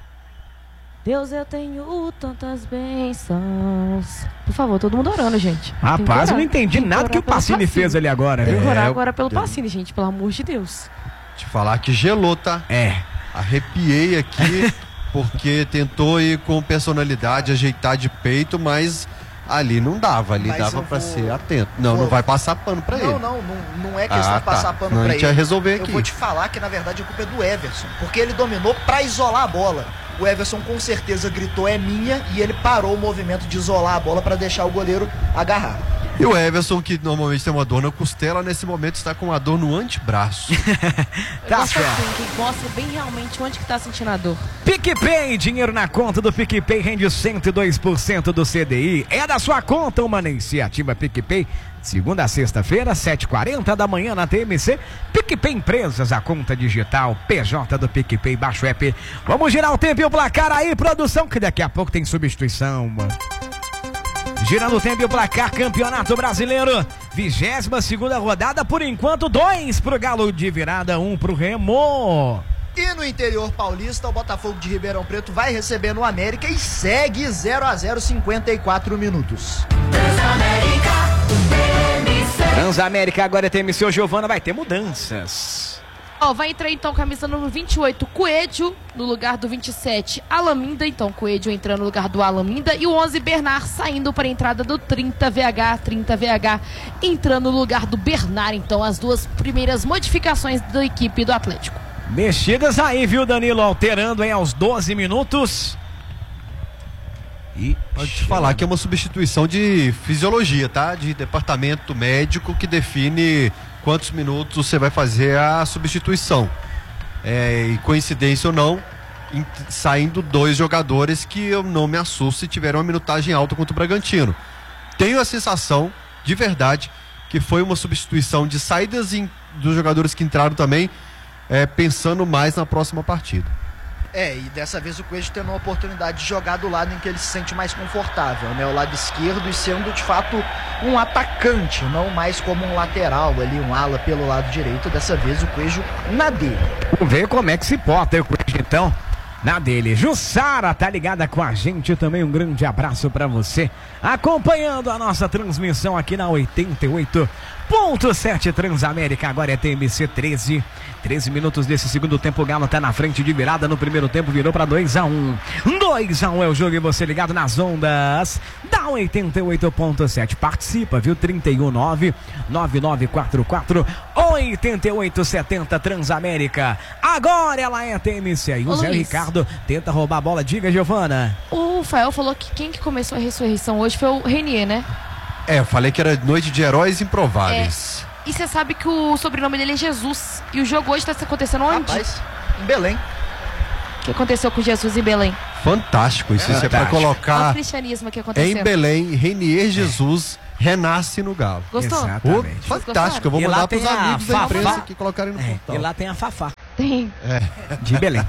Deus, eu tenho tantas bênçãos. Por favor, todo mundo orando, gente. Tem que Rapaz, eu orar. não entendi Tem que nada orar que o pelo Pacini fez ali agora, Tem viu? que orar É, agora pelo eu- Pacini, gente, pelo amor de Deus. Te falar que gelou, tá? É. Arrepiei aqui, porque tentou ir com personalidade, ajeitar de peito, mas ali não dava, ali Mas dava eu pra vou- ser atento. Não, vou- não vai passar pano pra ele. Não, não, não, não é questão Ah, de passar tá. pano Não, a pra gente ele. ia resolver Eu aqui. vou te falar que na verdade a culpa é do Everson, porque ele dominou pra isolar a bola. O Everson com certeza gritou é minha e ele parou o movimento de isolar a bola pra deixar o goleiro agarrar. E o Everson, que normalmente tem uma dor na costela, nesse momento está com uma dor no antebraço. Tá Gosto certo. assim, que mostra bem realmente onde que tá sentindo a dor. PicPay, dinheiro na conta do PicPay rende cento e dois por cento do C D I. É da sua conta uma iniciativa PicPay. Segunda a sexta-feira, sete e quarenta da manhã na T M C. PicPay Empresas, a conta digital, P J do PicPay, baixo app. Vamos girar o tempo e o placar aí, produção, que daqui a pouco tem substituição. Girando o tempo e o placar, Campeonato Brasileiro, vigésima segunda rodada, por enquanto, dois pro Galo de virada, um pro Remo. E no interior paulista, o Botafogo de Ribeirão Preto vai receber no América e segue zero a zero, cinquenta e quatro minutos. Transamérica, T M C. Transamérica agora é T M C, o Giovana vai ter mudanças. Ó, vai entrar então camisa número vinte e oito, Coelho, no lugar do vinte e sete, Alaminda. Então, Coelho entrando no lugar do Alaminda. E o onze, Bernard, saindo para a entrada do trinta V H. trinta V H entrando no lugar do Bernard. Então, as duas primeiras modificações da equipe do Atlético. Mexidas aí, viu, Danilo? Alterando aí aos doze minutos. E Pode te falar que é uma substituição de fisiologia, tá? De departamento médico que define quantos minutos você vai fazer a substituição. É, e coincidência ou não, em- saindo dois jogadores que eu não me assusto se tiveram uma minutagem alta contra o Bragantino. Tenho a sensação, de verdade, que foi uma substituição de saídas em- dos jogadores que entraram também, é, pensando mais na próxima partida. É, e dessa vez o Coelho tendo uma oportunidade de jogar do lado em que ele se sente mais confortável, né? O lado esquerdo e sendo de fato um atacante, não mais como um lateral ali, um ala pelo lado direito. Dessa vez o Coelho na dele. vamos ver como é que se porta aí o Coelho, então. na dele. Jussara tá ligada com a gente também, um grande abraço pra você, acompanhando a nossa transmissão aqui na oitenta e oito ponto sete Transamérica. Agora é T M C treze, treze minutos desse segundo tempo. O Galo tá na frente de virada no primeiro tempo, virou pra dois a um. dois a um é o jogo e você ligado nas ondas da oitenta e oito ponto sete. Participa, viu? trinta e um nove nove nove quatro quatro oito oito sete zero Transamérica. Agora ela é T M C. E o Ô, Zé Luiz. Ricardo tenta roubar a bola. Diga, Giovana. O Fael falou que quem que começou a ressurreição hoje foi o Renier, né? É, eu falei que era noite de heróis improváveis. É. E você sabe que o sobrenome dele é Jesus. E o jogo hoje tá acontecendo onde? Rapaz, em Belém. O que aconteceu com Jesus em Belém? Fantástico. Isso é, é para colocar. Olha o cristianismo que aconteceu. Em Belém, Renier Jesus é. renasce no Galo. Gostou? Exatamente. Oh, fantástico. Eu vou mandar pros amigos da imprensa que colocarem no é, portal. E lá tem a Fafá. Tem. É. De Belém.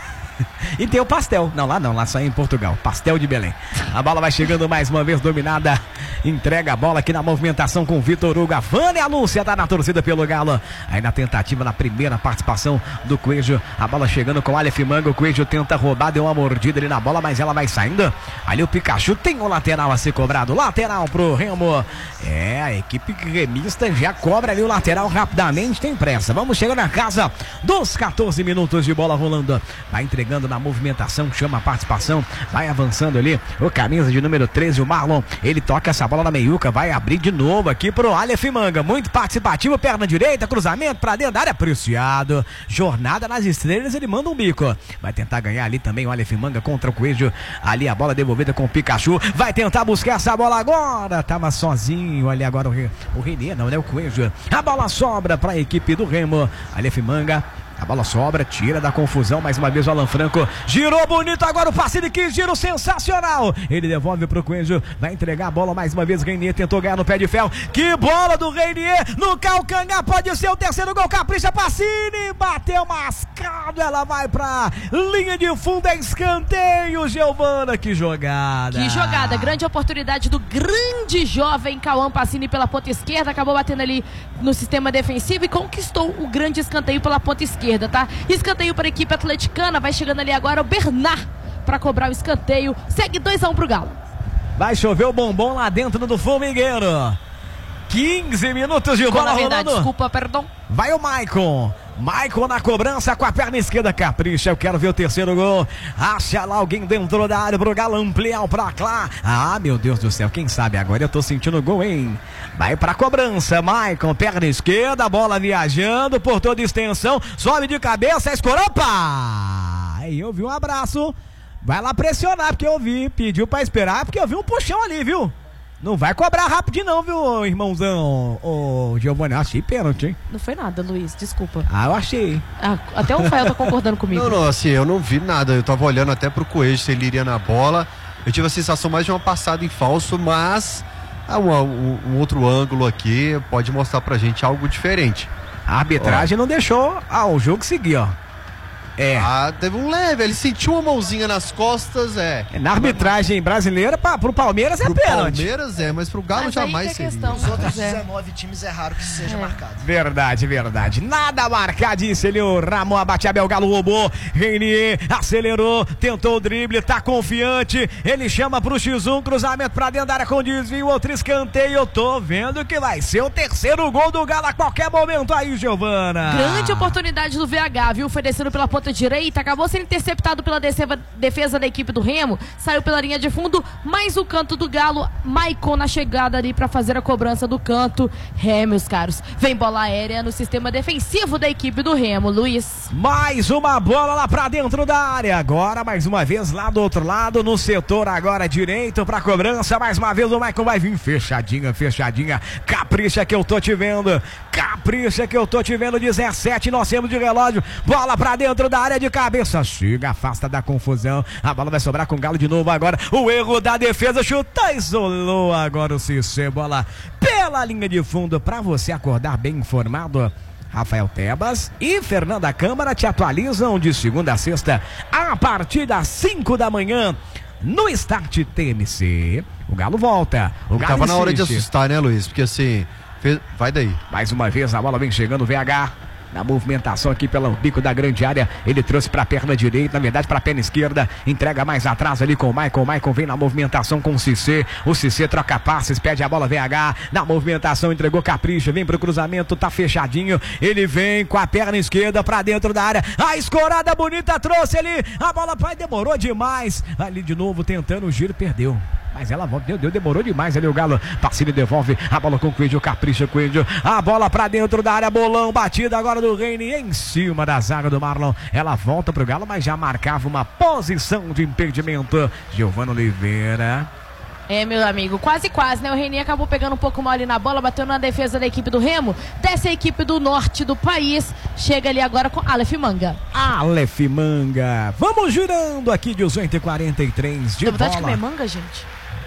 E tem o pastel. Não, lá não, lá só é em Portugal. Pastel de Belém. A bola vai chegando mais uma vez dominada. Entrega a bola aqui na movimentação com o Vitor Hugo. A Vânia Lúcia tá na torcida pelo Galo. Aí na tentativa, na primeira participação do Coelho. A bola chegando com o Aleph Manga. O Coelho tenta roubar, deu uma mordida ali na bola, mas ela vai saindo. Ali o Pikachu tem o lateral a ser cobrado. Lateral pro Remo. É, a equipe remista já cobra ali o lateral rapidamente. Tem pressa. Vamos chegando na casa dos catorze minutos de bola rolando. Vai entregando na movimentação, chama a participação, vai avançando ali, o camisa de número treze, o Marlon, ele toca essa bola na meiuca, vai abrir de novo aqui pro Aleph Manga, muito participativo, perna direita, cruzamento pra dentro da área, apreciado, jornada nas estrelas, ele manda um bico, vai tentar ganhar ali também o Aleph Manga contra o Coelho, ali a bola devolvida com o Pikachu, vai tentar buscar essa bola agora, tava sozinho, ali agora o, o Renier, não, né, o Coelho, a bola sobra pra equipe do Remo, Aleph Manga, a bola sobra, tira da confusão, mais uma vez o Alan Franco, girou bonito agora o passe de que giro sensacional, ele devolve pro Coelho, vai entregar a bola mais uma vez, Renier tentou ganhar no pé de ferro, que bola do Renier, no calcanhar, pode ser o terceiro gol, capricha Pacini, bateu mascado, ela vai pra linha de fundo, é escanteio, Giovana, que jogada. Que jogada, grande oportunidade do grande jovem Cauã Pacini pela ponta esquerda, acabou batendo ali no sistema defensivo e conquistou o grande escanteio pela ponta esquerda. Tá? Escanteio para a equipe atleticana, vai chegando ali agora o Bernard para cobrar o escanteio, segue dois a um pro Galo. Vai chover o bombom lá dentro do formigueiro. quinze minutos de bola rolando. Desculpa, perdão. Vai o Maicon. Maicon na cobrança com a perna esquerda, capricha, eu quero ver o terceiro gol. Acha lá alguém dentro da área pro Galo ampliar pra lá. Ah, meu Deus do céu, quem sabe agora eu tô sentindo gol, hein? Vai pra cobrança, Maicon, perna esquerda, bola viajando por toda extensão, sobe de cabeça, escorou, pá! Aí eu vi um abraço, vai lá pressionar, porque eu vi, pediu pra esperar, porque eu vi um puxão ali, viu? Não vai cobrar rapidinho não, viu, irmãozão? Ô, Giovanni, achei pênalti, hein? Não foi nada, Luiz, desculpa. Ah, eu achei. Ah, até o Fael tá concordando comigo. Não, não, assim, eu não vi nada. Eu tava olhando até pro Coelho se ele iria na bola. Eu tive a sensação mais de uma passada em falso, mas ah, um, um, um outro ângulo aqui pode mostrar pra gente algo diferente. A arbitragem ó. não deixou ah, o jogo seguir, ó. É. Ah, teve um leve, ele sentiu uma mãozinha nas costas, é. Na arbitragem brasileira, pra, pro Palmeiras é pro pênalti. Palmeiras é, mas pro Galo mas jamais é seria. questão, Os outros dezenove times é raro que isso seja é. marcado. Verdade, verdade. Nada marcado, disse ele, o Ramon abate Abel, Galo roubou, Renier acelerou, tentou o drible, tá confiante, ele chama pro xis um, cruzamento pra dentro da área com desvio, outro escanteio, eu tô vendo que vai ser o terceiro gol do Galo a qualquer momento aí, Giovana. Grande oportunidade do V H, viu, foi descendo pela ponta direita, acabou sendo interceptado pela defesa da equipe do Remo, saiu pela linha de fundo, mais o canto do Galo, Maicon na chegada ali para fazer a cobrança do canto. É, meus caros, vem bola aérea no sistema defensivo da equipe do Remo, Luiz. Mais uma bola lá pra dentro da área, agora mais uma vez lá do outro lado, no setor agora direito pra cobrança, mais uma vez o Maicon vai vir fechadinha, fechadinha, capricha que eu tô te vendo, capricha que eu tô te vendo, dezessete nós temos de relógio, bola pra dentro da área de cabeça, chega, afasta da confusão, a bola vai sobrar com o Galo de novo agora, o erro da defesa, chuta, isolou agora o Cissé, bola pela linha de fundo pra você acordar bem informado. Rafael Tebas e Fernanda Câmara te atualizam de segunda a sexta a partir das cinco da manhã no Start T M C. O Galo volta, o Galo tava insiste. Na hora de assustar, né, Luiz? Porque assim, fez... vai daí. Mais uma vez a bola vem chegando, V H Na movimentação aqui pelo bico da grande área, ele trouxe para a perna direita, na verdade para a perna esquerda, entrega mais atrás ali com o Maicon. O Maicon vem na movimentação com o Cissé, o Cissé troca passes, pede a bola V H, na movimentação entregou capricho, vem pro cruzamento, tá fechadinho, ele vem com a perna esquerda para dentro da área, a escorada bonita trouxe ali, a bola pai demorou demais, ali de novo tentando o giro, perdeu. Mas ela deu, deu, demorou demais ali o Galo. Pacini devolve a bola com o Coelho, capricha Coelho. A bola pra dentro da área, bolão, batida agora do Reine em cima da zaga do Marlon. Ela volta pro Galo, mas já marcava uma posição de impedimento. Giovana Oliveira. É, meu amigo, quase quase, né? O Reine acabou pegando um pouco mal ali na bola, bateu na defesa da equipe do Remo. Desce a equipe do norte do país. Chega ali agora com Aleph Manga. Aleph Manga. Vamos girando aqui, dezoito e quarenta e três de bola. Dá vontade de comer manga, gente?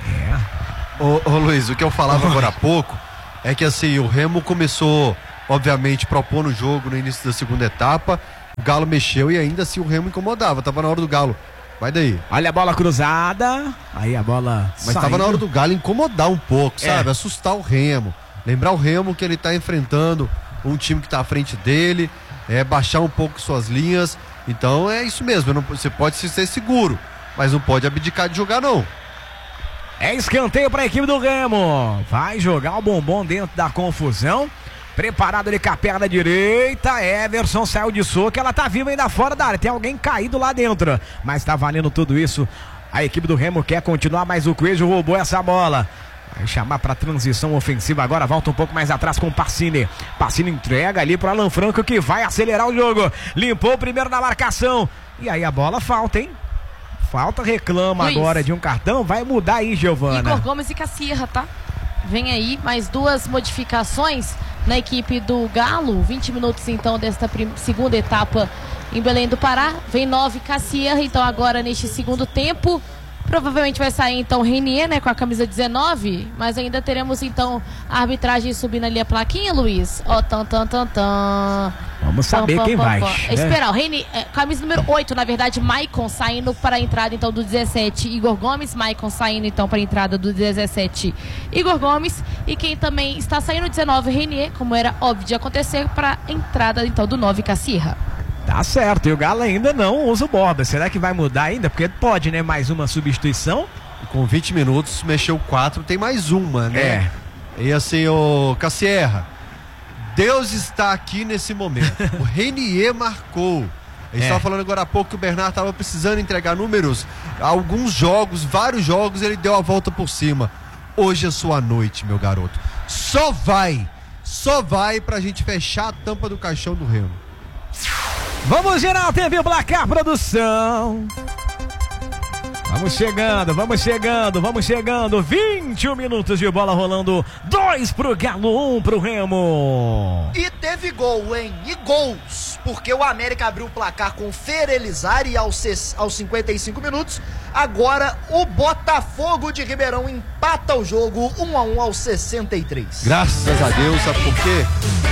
É. Ô, ô Luiz, o que eu falava agora há pouco é que assim, o Remo começou, obviamente, propondo o jogo no início da segunda etapa. O Galo mexeu e ainda assim o Remo incomodava. Tava na hora do Galo. Vai daí. Olha a bola cruzada. Aí a bola. Mas saindo. Tava na hora do Galo incomodar um pouco, sabe? É. Assustar o Remo. Lembrar o Remo que ele tá enfrentando um time que tá à frente dele. É, baixar um pouco suas linhas. Então é isso mesmo. Não, você pode se ser seguro, mas não pode abdicar de jogar, não. É escanteio para a equipe do Remo. Vai jogar o bombom dentro da confusão. Preparado ali com a perna direita. Everson saiu de soco. Ela tá viva ainda fora da área. Tem alguém caído lá dentro. Mas tá valendo tudo isso. A equipe do Remo quer continuar, mas o Coelho roubou essa bola. Vai chamar para transição ofensiva agora. Volta um pouco mais atrás com o Pacini. Pacini entrega ali pro Alan Franco, que vai acelerar o jogo. Limpou o primeiro na marcação. E aí a bola falta, hein? Falta, reclama Luiz. Agora de um cartão. Vai mudar aí, Giovana. Igor Gomes e Cassierra, tá? Vem aí mais duas modificações na equipe do Galo. vinte minutos então desta segunda etapa em Belém do Pará. Vem nove Cassierra, então agora neste segundo tempo. Provavelmente vai sair então Reinier, né, com a camisa dezenove, mas ainda teremos então a arbitragem subindo ali a plaquinha, Luiz. Ó, tan, tan, tan, tan. Vamos saber pam, quem pam, vai. Pam. É. Esperar, o Reinier, é, camisa número oito, na verdade, Maicon saindo para a entrada então do dezessete, Igor Gomes. Maicon saindo então para a entrada do dezessete, Igor Gomes. E quem também está saindo dezenove, Reinier, como era óbvio de acontecer, para a entrada então do nove, Cassierra. Tá certo, e o Galo ainda não usa o Borba. Será que vai mudar ainda? Porque pode, né? Mais uma substituição. Com vinte minutos, mexeu quatro, tem mais uma, né? É. E assim, o Cassierra, Deus está aqui nesse momento. O Reinier marcou. A gente estava é. falando agora há pouco que o Bernard estava precisando entregar números. Alguns jogos, vários jogos, ele deu a volta por cima. Hoje é sua noite, meu garoto. Só vai, só vai pra gente fechar a tampa do caixão do Remo. Vamos gerar a T V Placar Produção. Vamos chegando, vamos chegando, vamos chegando. vinte e um minutos de bola rolando. Dois pro Galo, um pro Remo. E teve gol, hein? E gols. Porque o América abriu o placar com Ferelizari aos, aos cinquenta e cinco minutos. Agora o Botafogo de Ribeirão empata o jogo um a um aos sessenta e três. Graças a Deus, sabe por quê?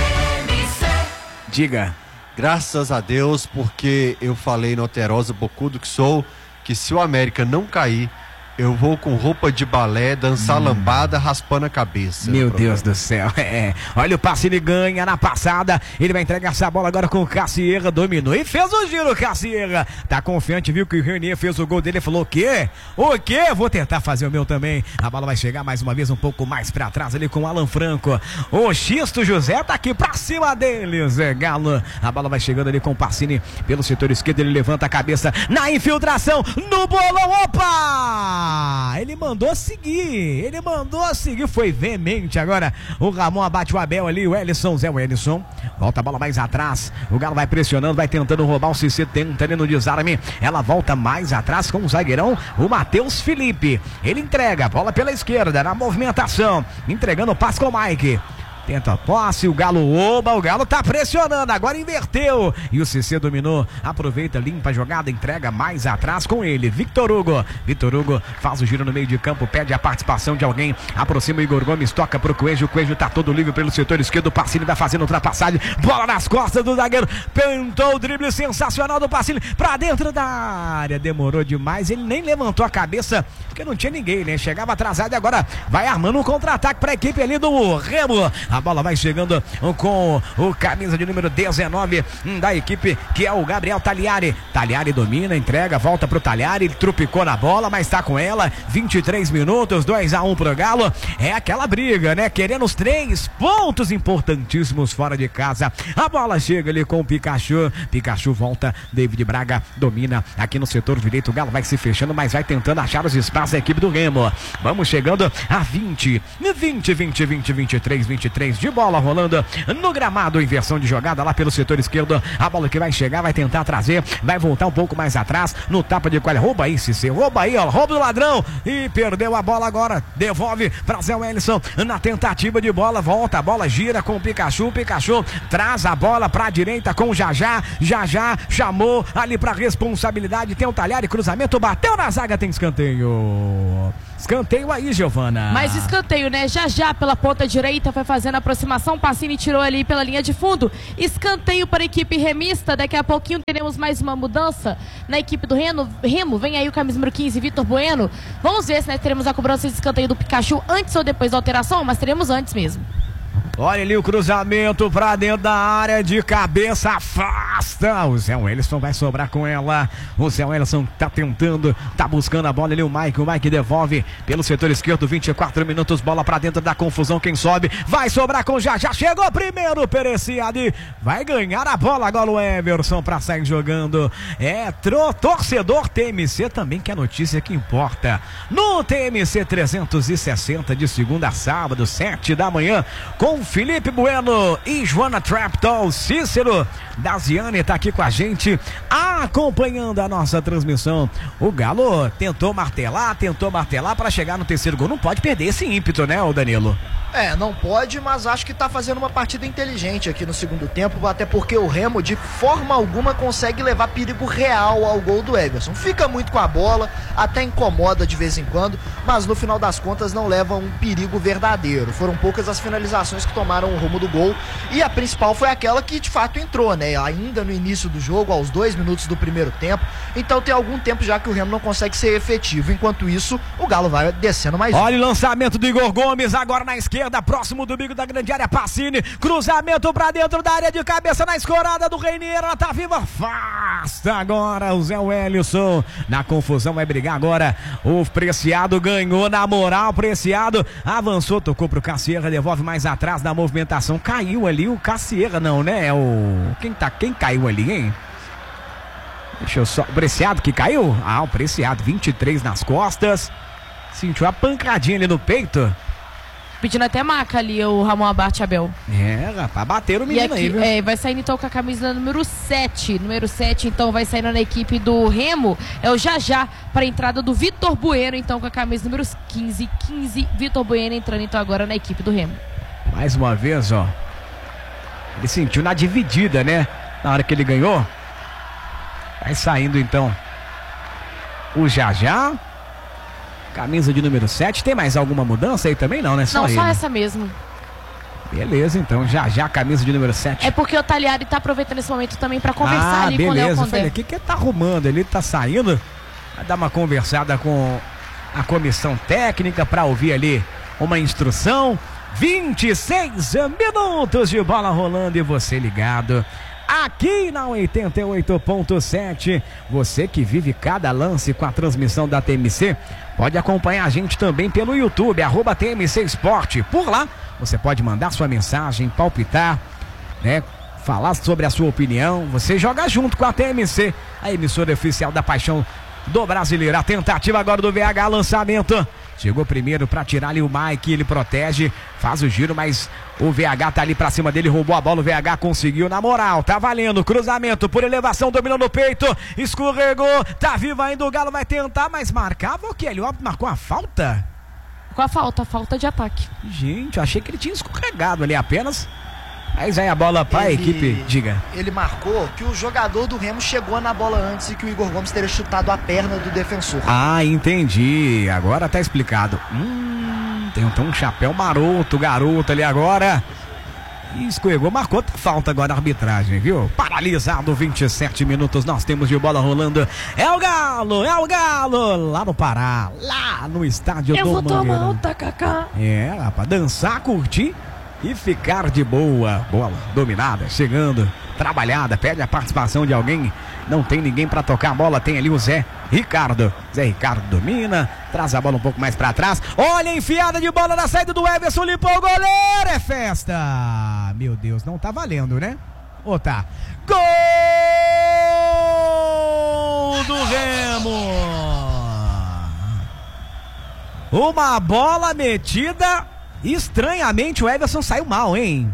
Diga. Graças a Deus, porque eu falei no Alterosa, bocudo que sou, que se o América não cair, eu vou com roupa de balé, dançar hum. lambada, raspando a cabeça. Meu Deus do céu, é. Olha o passe, ele ganha na passada, ele vai entregar essa bola agora com o Cassierra, dominou e fez o giro, Cassierra. Tá confiante, viu que o Reinier fez o gol dele, falou o quê? O quê? Vou tentar fazer o meu também. A bola vai chegar mais uma vez um pouco mais pra trás ali com o Alan Franco. O Xisto José tá aqui pra cima dele, Zé Galo. A bola vai chegando ali com o Pacini pelo setor esquerdo, ele levanta a cabeça na infiltração, no bolão, opa! Ele mandou seguir, ele mandou seguir, foi veemente agora. O Ramon abate o Abel ali, o Ellison, Zé Ellison. Volta a bola mais atrás, o Galo vai pressionando, vai tentando roubar o Cissé, tenta ali no desarme. Ela volta mais atrás com o zagueirão, o Matheus Felipe. Ele entrega a bola pela esquerda, na movimentação, entregando o passe com o Mike. Tenta a posse, o Galo oba, o Galo tá pressionando, agora inverteu. E o Cissé dominou, aproveita, limpa a jogada, entrega mais atrás com ele, Victor Hugo. Victor Hugo faz o giro no meio de campo, pede a participação de alguém, aproxima o Igor Gomes, toca pro Coelho, o Coelho tá todo livre pelo setor esquerdo, o Pacini vai fazendo ultrapassagem, bola nas costas do zagueiro, pentou o drible sensacional do Pacini pra dentro da área, demorou demais, ele nem levantou a cabeça, porque não tinha ninguém, né? Chegava atrasado e agora vai armando um contra-ataque pra equipe ali do Remo. A bola vai chegando com o camisa de número dezenove da equipe, que é o Gabriel Tagliari. Tagliari domina, entrega, volta pro Tagliari, ele trupicou na bola, mas tá com ela. vinte e três minutos, dois a um pro Galo. É aquela briga, né? Querendo os três pontos importantíssimos fora de casa. A bola chega ali com o Pikachu. Pikachu volta, David Braga domina aqui no setor direito. O Galo vai se fechando, mas vai tentando achar os espaços da equipe do Remo. Vamos chegando a vinte, vinte, vinte, vinte, vinte e três, vinte e três de bola rolando no gramado. Inversão de jogada lá pelo setor esquerdo. A bola que vai chegar, vai tentar trazer, vai voltar um pouco mais atrás no tapa de qualha. Rouba aí, Cicê, rouba aí, ó, rouba do ladrão. E perdeu a bola agora. Devolve para Zé Wellison na tentativa de bola. Volta, a bola gira com o Pikachu. Pikachu traz a bola para a direita com o Jajá. Jajá chamou ali para responsabilidade. Tem o Tagliari, cruzamento, bateu na zaga, tem escanteio. Escanteio aí, Giovana. Mais escanteio, né? Já já pela ponta direita foi fazendo a aproximação. Pacini tirou ali pela linha de fundo. Escanteio para a equipe remista. Daqui a pouquinho teremos mais uma mudança na equipe do Remo. Remo, vem aí o camisa número quinze, Vitor Bueno. Vamos ver se né, teremos a cobrança de escanteio do Pikachu antes ou depois da alteração, mas teremos antes mesmo. Olha ali o cruzamento pra dentro da área, de cabeça, afasta. O Zé Wellison vai sobrar com ela. O Zé Wellison tá tentando, tá buscando a bola ali. O Mike, o Mike devolve pelo setor esquerdo. vinte e quatro minutos, bola pra dentro da confusão. Quem sobe vai sobrar com já. Já chegou primeiro, Pereciade. Vai ganhar a bola agora o Everson pra sair jogando. É, tro, torcedor T M C também, que é a notícia que importa. No T M C trezentos e sessenta, de segunda a sábado, sete da manhã, com Felipe Bueno e Joana Trapton. Cícero Daziani tá aqui com a gente, acompanhando a nossa transmissão. O Galo tentou martelar, tentou martelar para chegar no terceiro gol. Não pode perder esse ímpeto, né, o Danilo? É, não pode, mas acho que tá fazendo uma partida inteligente aqui no segundo tempo, até porque o Remo de forma alguma consegue levar perigo real ao gol do Everson. Fica muito com a bola, até incomoda de vez em quando, mas no final das contas não leva um perigo verdadeiro. Foram poucas as finalizações que tomaram o rumo do gol, e a principal foi aquela que de fato entrou, né? Ainda no início do jogo, aos dois minutos do primeiro tempo. Então tem algum tempo já que o Remo não consegue ser efetivo. Enquanto isso, o Galo vai descendo mais. Olha um. O lançamento do Igor Gomes agora na esquerda, próximo do bico da grande área. Pacini, cruzamento pra dentro da área, de cabeça na escorada do Reinier. Ela tá viva, afasta agora o Zé Wellison. Na confusão vai brigar agora o Preciado, ganhou na moral. Preciado avançou, tocou pro Cassierra, devolve mais atrás da movimentação. Caiu ali o Cassierra, não, né? É o... Quem, tá... Quem caiu ali, hein? Deixa eu só... O Preciado que caiu? Ah, o Preciado, vinte e três nas costas. Sentiu a pancadinha ali no peito. Pedindo até maca ali o Ramon Abate Abel. É, rapaz, bateram o menino aí, viu? É, vai saindo então com a camisa número sete. Número sete, então, vai saindo na equipe do Remo. É o Jajá para a entrada do Vitor Bueno, então, com a camisa número quinze. quinze, Vitor Bueno entrando então agora na equipe do Remo. Mais uma vez, ó. Ele sentiu na dividida, né? Na hora que ele ganhou. Vai saindo então o Jajá. Camisa de número sete. Tem mais alguma mudança aí também? Não, né? Só não, ele. Só essa mesmo. Beleza, então. Já já, camisa de número sete. É porque o Tagliari tá aproveitando esse momento também pra conversar ah, ali beleza. com o Léo Condé. Falei, o que que ele tá arrumando? Ele tá saindo. Vai dar uma conversada com a comissão técnica pra ouvir ali uma instrução. vinte e seis minutos de bola rolando e você ligado aqui na oitenta e oito ponto sete. Você que vive cada lance com a transmissão da T M C, pode acompanhar a gente também pelo YouTube, arroba T M C Esporte. Por lá, você pode mandar sua mensagem, palpitar, né? Falar sobre a sua opinião. Você joga junto com a T M C, a emissora oficial da paixão do brasileiro. A tentativa agora do V H, lançamento. Chegou primeiro pra tirar ali o Mike, ele protege, faz o giro, mas o V H tá ali pra cima dele, roubou a bola, o V H conseguiu na moral, tá valendo, cruzamento por elevação, dominou no peito, escorregou, tá vivo ainda, o Galo vai tentar, mas marcava o que? Ele marcou a falta? Com a falta, falta de ataque. Gente, eu achei que ele tinha escorregado ali apenas. Mas aí a bola pra ele, equipe, diga. Ele marcou que o jogador do Remo chegou na bola antes e que o Igor Gomes teria chutado a perna do defensor. Ah, entendi. Agora tá explicado. Hum, tem então um chapéu maroto, garoto ali agora. E escorregou, marcou outra falta agora a arbitragem, viu? Paralisado, vinte e sete minutos, nós temos de bola rolando. É o Galo, é o Galo, lá no Pará, lá no estádio Eu do vou Mangueirão. tomar um tacacá. É, rapaz, dançar, curtir e ficar de boa. Bola dominada, chegando, trabalhada, pede a participação de alguém. Não tem ninguém para tocar a bola, tem ali o Zé Ricardo. Zé Ricardo domina, traz a bola um pouco mais para trás. Olha a enfiada de bola na saída do Everson, limpou o goleiro, é festa. Meu Deus, não tá valendo, né? Ou tá? Gol do Remo! Uma bola metida, estranhamente o Everson saiu mal, hein?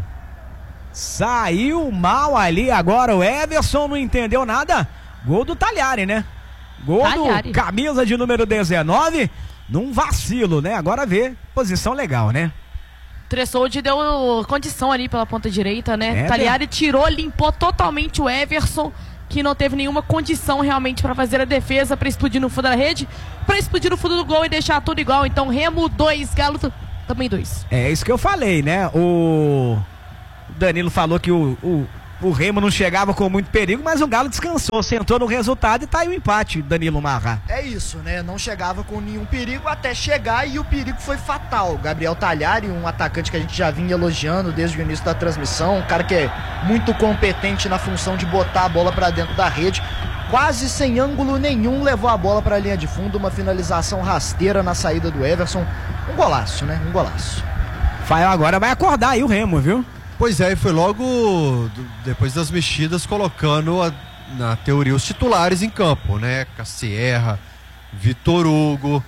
Saiu mal ali agora, o Everson não entendeu nada. Gol do Talhari, né? Gol Talhari. Do camisa de número dezenove, num vacilo, né? Agora vê, posição legal, né? Tressoldi deu condição ali pela ponta direita, né? É, Talhari tirou, limpou totalmente o Everson, que não teve nenhuma condição realmente para fazer a defesa, para explodir no fundo da rede, para explodir no fundo do gol e deixar tudo igual. Então Remo dois, Galo também dois. É isso que eu falei, né? O Danilo falou que o, o, o Remo não chegava com muito perigo, mas o Galo descansou, sentou no resultado e tá aí o empate, Danilo Marra. É isso, né? Não chegava com nenhum perigo até chegar e o perigo foi fatal. Gabriel Talhari, um atacante que a gente já vinha elogiando desde o início da transmissão, um cara que é muito competente na função de botar a bola pra dentro da rede, quase sem ângulo nenhum, levou a bola pra linha de fundo, uma finalização rasteira na saída do Everson. Um golaço, né? Um golaço. Fael agora vai acordar aí o Remo, viu? Pois é, e foi logo depois das mexidas colocando a, na teoria os titulares em campo, né? Cassierra, Vitor Hugo,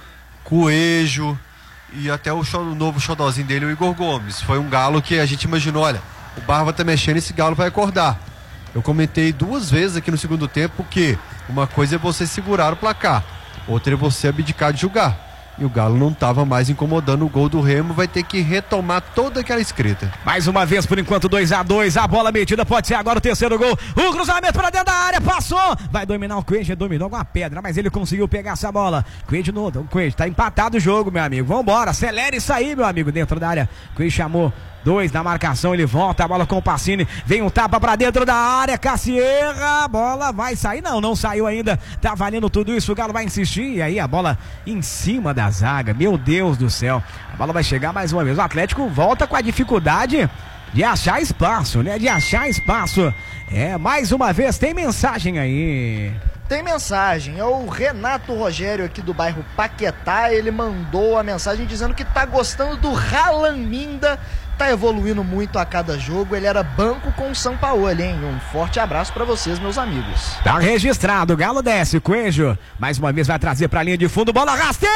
Coelho e até o, show, o novo xodózinho dele, o Igor Gomes. Foi um Galo que a gente imaginou, olha, o Barba tá mexendo, esse Galo vai acordar. Eu comentei duas vezes aqui no segundo tempo que uma coisa é você segurar o placar, outra é você abdicar de jogar. E o Galo não estava mais incomodando o gol do Remo, vai ter que retomar toda aquela escrita. Mais uma vez, por enquanto, dois a dois, a bola metida, pode ser agora o terceiro gol. O cruzamento para dentro da área, passou, vai dominar o Coelho, dominou com a pedra, mas ele conseguiu pegar essa bola. Coelho, no, o Coelho, tá empatado o jogo, meu amigo, vambora, acelera isso aí, meu amigo, dentro da área. Coelho chamou dois na marcação, ele volta, a bola com o Pacini, vem um tapa pra dentro da área, Cassierra, a bola vai sair, não, não saiu ainda, tá valendo tudo isso, o Galo vai insistir, e aí a bola em cima da zaga, meu Deus do céu, a bola vai chegar mais uma vez, o Atlético volta com a dificuldade de achar espaço, né, de achar espaço, é, mais uma vez, tem mensagem aí. Tem mensagem, é o Renato Rogério aqui do bairro Paquetá, ele mandou a mensagem dizendo que tá gostando do Ralan Minda, tá evoluindo muito a cada jogo, ele era banco com o Sampaoli, hein? Um forte abraço pra vocês, meus amigos. Tá registrado, o Galo desce, Coelho, mais uma vez vai trazer pra linha de fundo, bola rasteira!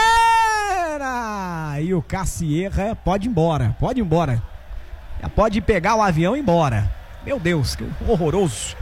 E o Cassierra pode ir embora, pode ir embora, pode pegar o avião e ir embora. Meu Deus, que horroroso.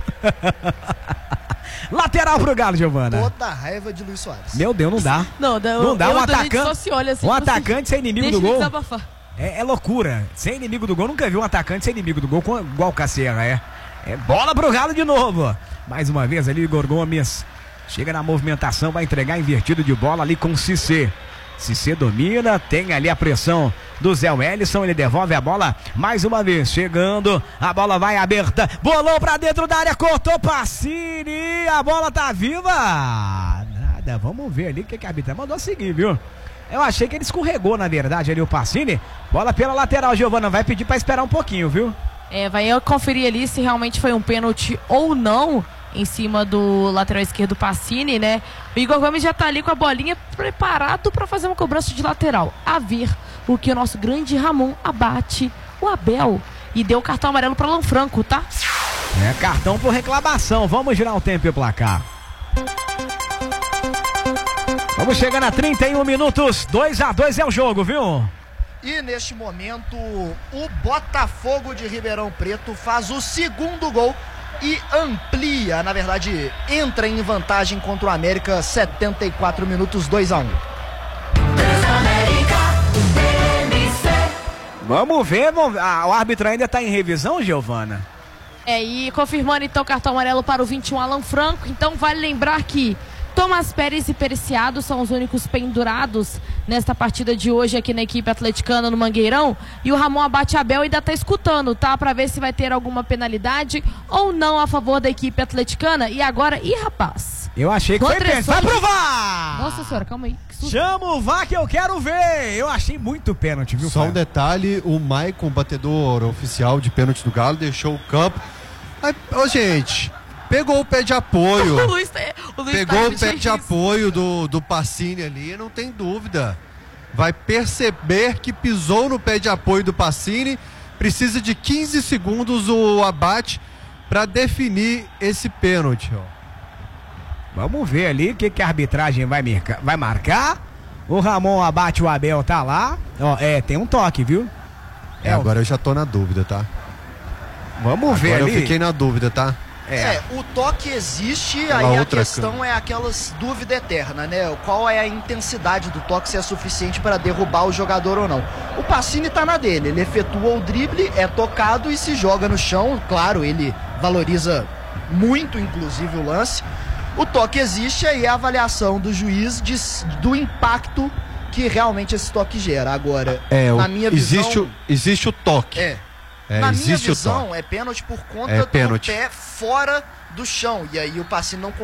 Lateral pro Galo, Giovana. Toda a raiva de Luiz Soares. Meu Deus, não dá. Não, não, não dá. Eu, um atacante, assim, um atacante ser inimigo do gol. Desabafar. É, é loucura. Ser inimigo do gol, nunca vi um atacante ser inimigo do gol com, igual o Cassierra, é. É bola pro Galo de novo. Mais uma vez ali, Igor Gomes chega na movimentação, vai entregar invertido de bola ali com o Cissé. Cissé domina, tem ali a pressão do Zé Wellison, ele devolve a bola mais uma vez, chegando, a bola vai aberta, bolou pra dentro da área, cortou Pacini, a bola tá viva, nada, vamos ver ali o que, que a arbitra mandou seguir, viu? Eu achei que ele escorregou na verdade ali o Pacini, bola pela lateral, Giovana, vai pedir pra esperar um pouquinho, viu? É, vai eu conferir ali se realmente foi um pênalti ou não, em cima do lateral esquerdo Pacini, né? O Igor Gomes já tá ali com a bolinha preparado para fazer uma cobrança de lateral. A ver o que o nosso grande Ramon abate o Abel e deu o cartão amarelo para Lanfranco, tá? É, cartão por reclamação. Vamos girar o tempo e o placar. Vamos chegando a trinta e um minutos. dois a dois é o jogo, viu? E neste momento, o Botafogo de Ribeirão Preto faz o segundo gol e amplia, na verdade, entra em vantagem contra o América, setenta e quatro minutos, dois a um. Vamos ver, vamos... Ah, o árbitro ainda está em revisão, Giovana? É, e confirmando então o cartão amarelo para o vinte e um, Alan Franco. Então vale lembrar que Tomás Pérez e Periciado são os únicos pendurados nesta partida de hoje aqui na equipe atleticana no Mangueirão. E o Ramon Abate Abel ainda está escutando, tá? Para ver se vai ter alguma penalidade ou não a favor da equipe atleticana. E agora, ih, rapaz. Eu achei que foi pênalti. Vai provar! Nossa senhora, calma aí. isso. Chama o V A R que eu quero ver. Eu achei muito pênalti, viu? Só pai? um detalhe, o Maicon, batedor oficial de pênalti do Galo, deixou o campo. Aí, ô, gente, pegou o pé de apoio. o Luiz, o Luiz pegou tá o pé de apoio do, do Pacini ali, não tem dúvida. Vai perceber que pisou no pé de apoio do Pacini. Precisa de quinze segundos o abate para definir esse pênalti, ó. Vamos ver ali o que, que a arbitragem vai, marcar, vai marcar. O Ramon abate, o Abel tá lá. Ó, é, tem um toque, viu? É, é agora eu já tô na dúvida, tá? Vamos agora ver ali. eu fiquei na dúvida, tá? É, é o toque existe, Pela aí a outra questão câmera. é aquelas dúvida eterna, né? Qual é a intensidade do toque, se é suficiente para derrubar o jogador ou não. O Pacini tá na dele, ele efetua o drible, é tocado e se joga no chão. Claro, ele valoriza muito, inclusive, o lance. O toque existe, aí é a avaliação do juiz de, do impacto que realmente esse toque gera. Agora, é, na o, minha visão... Existe o, existe o toque. É. É, Na minha existe visão, o toque. é pênalti por conta É do pênalti. pé fora do chão. E aí o Pacini não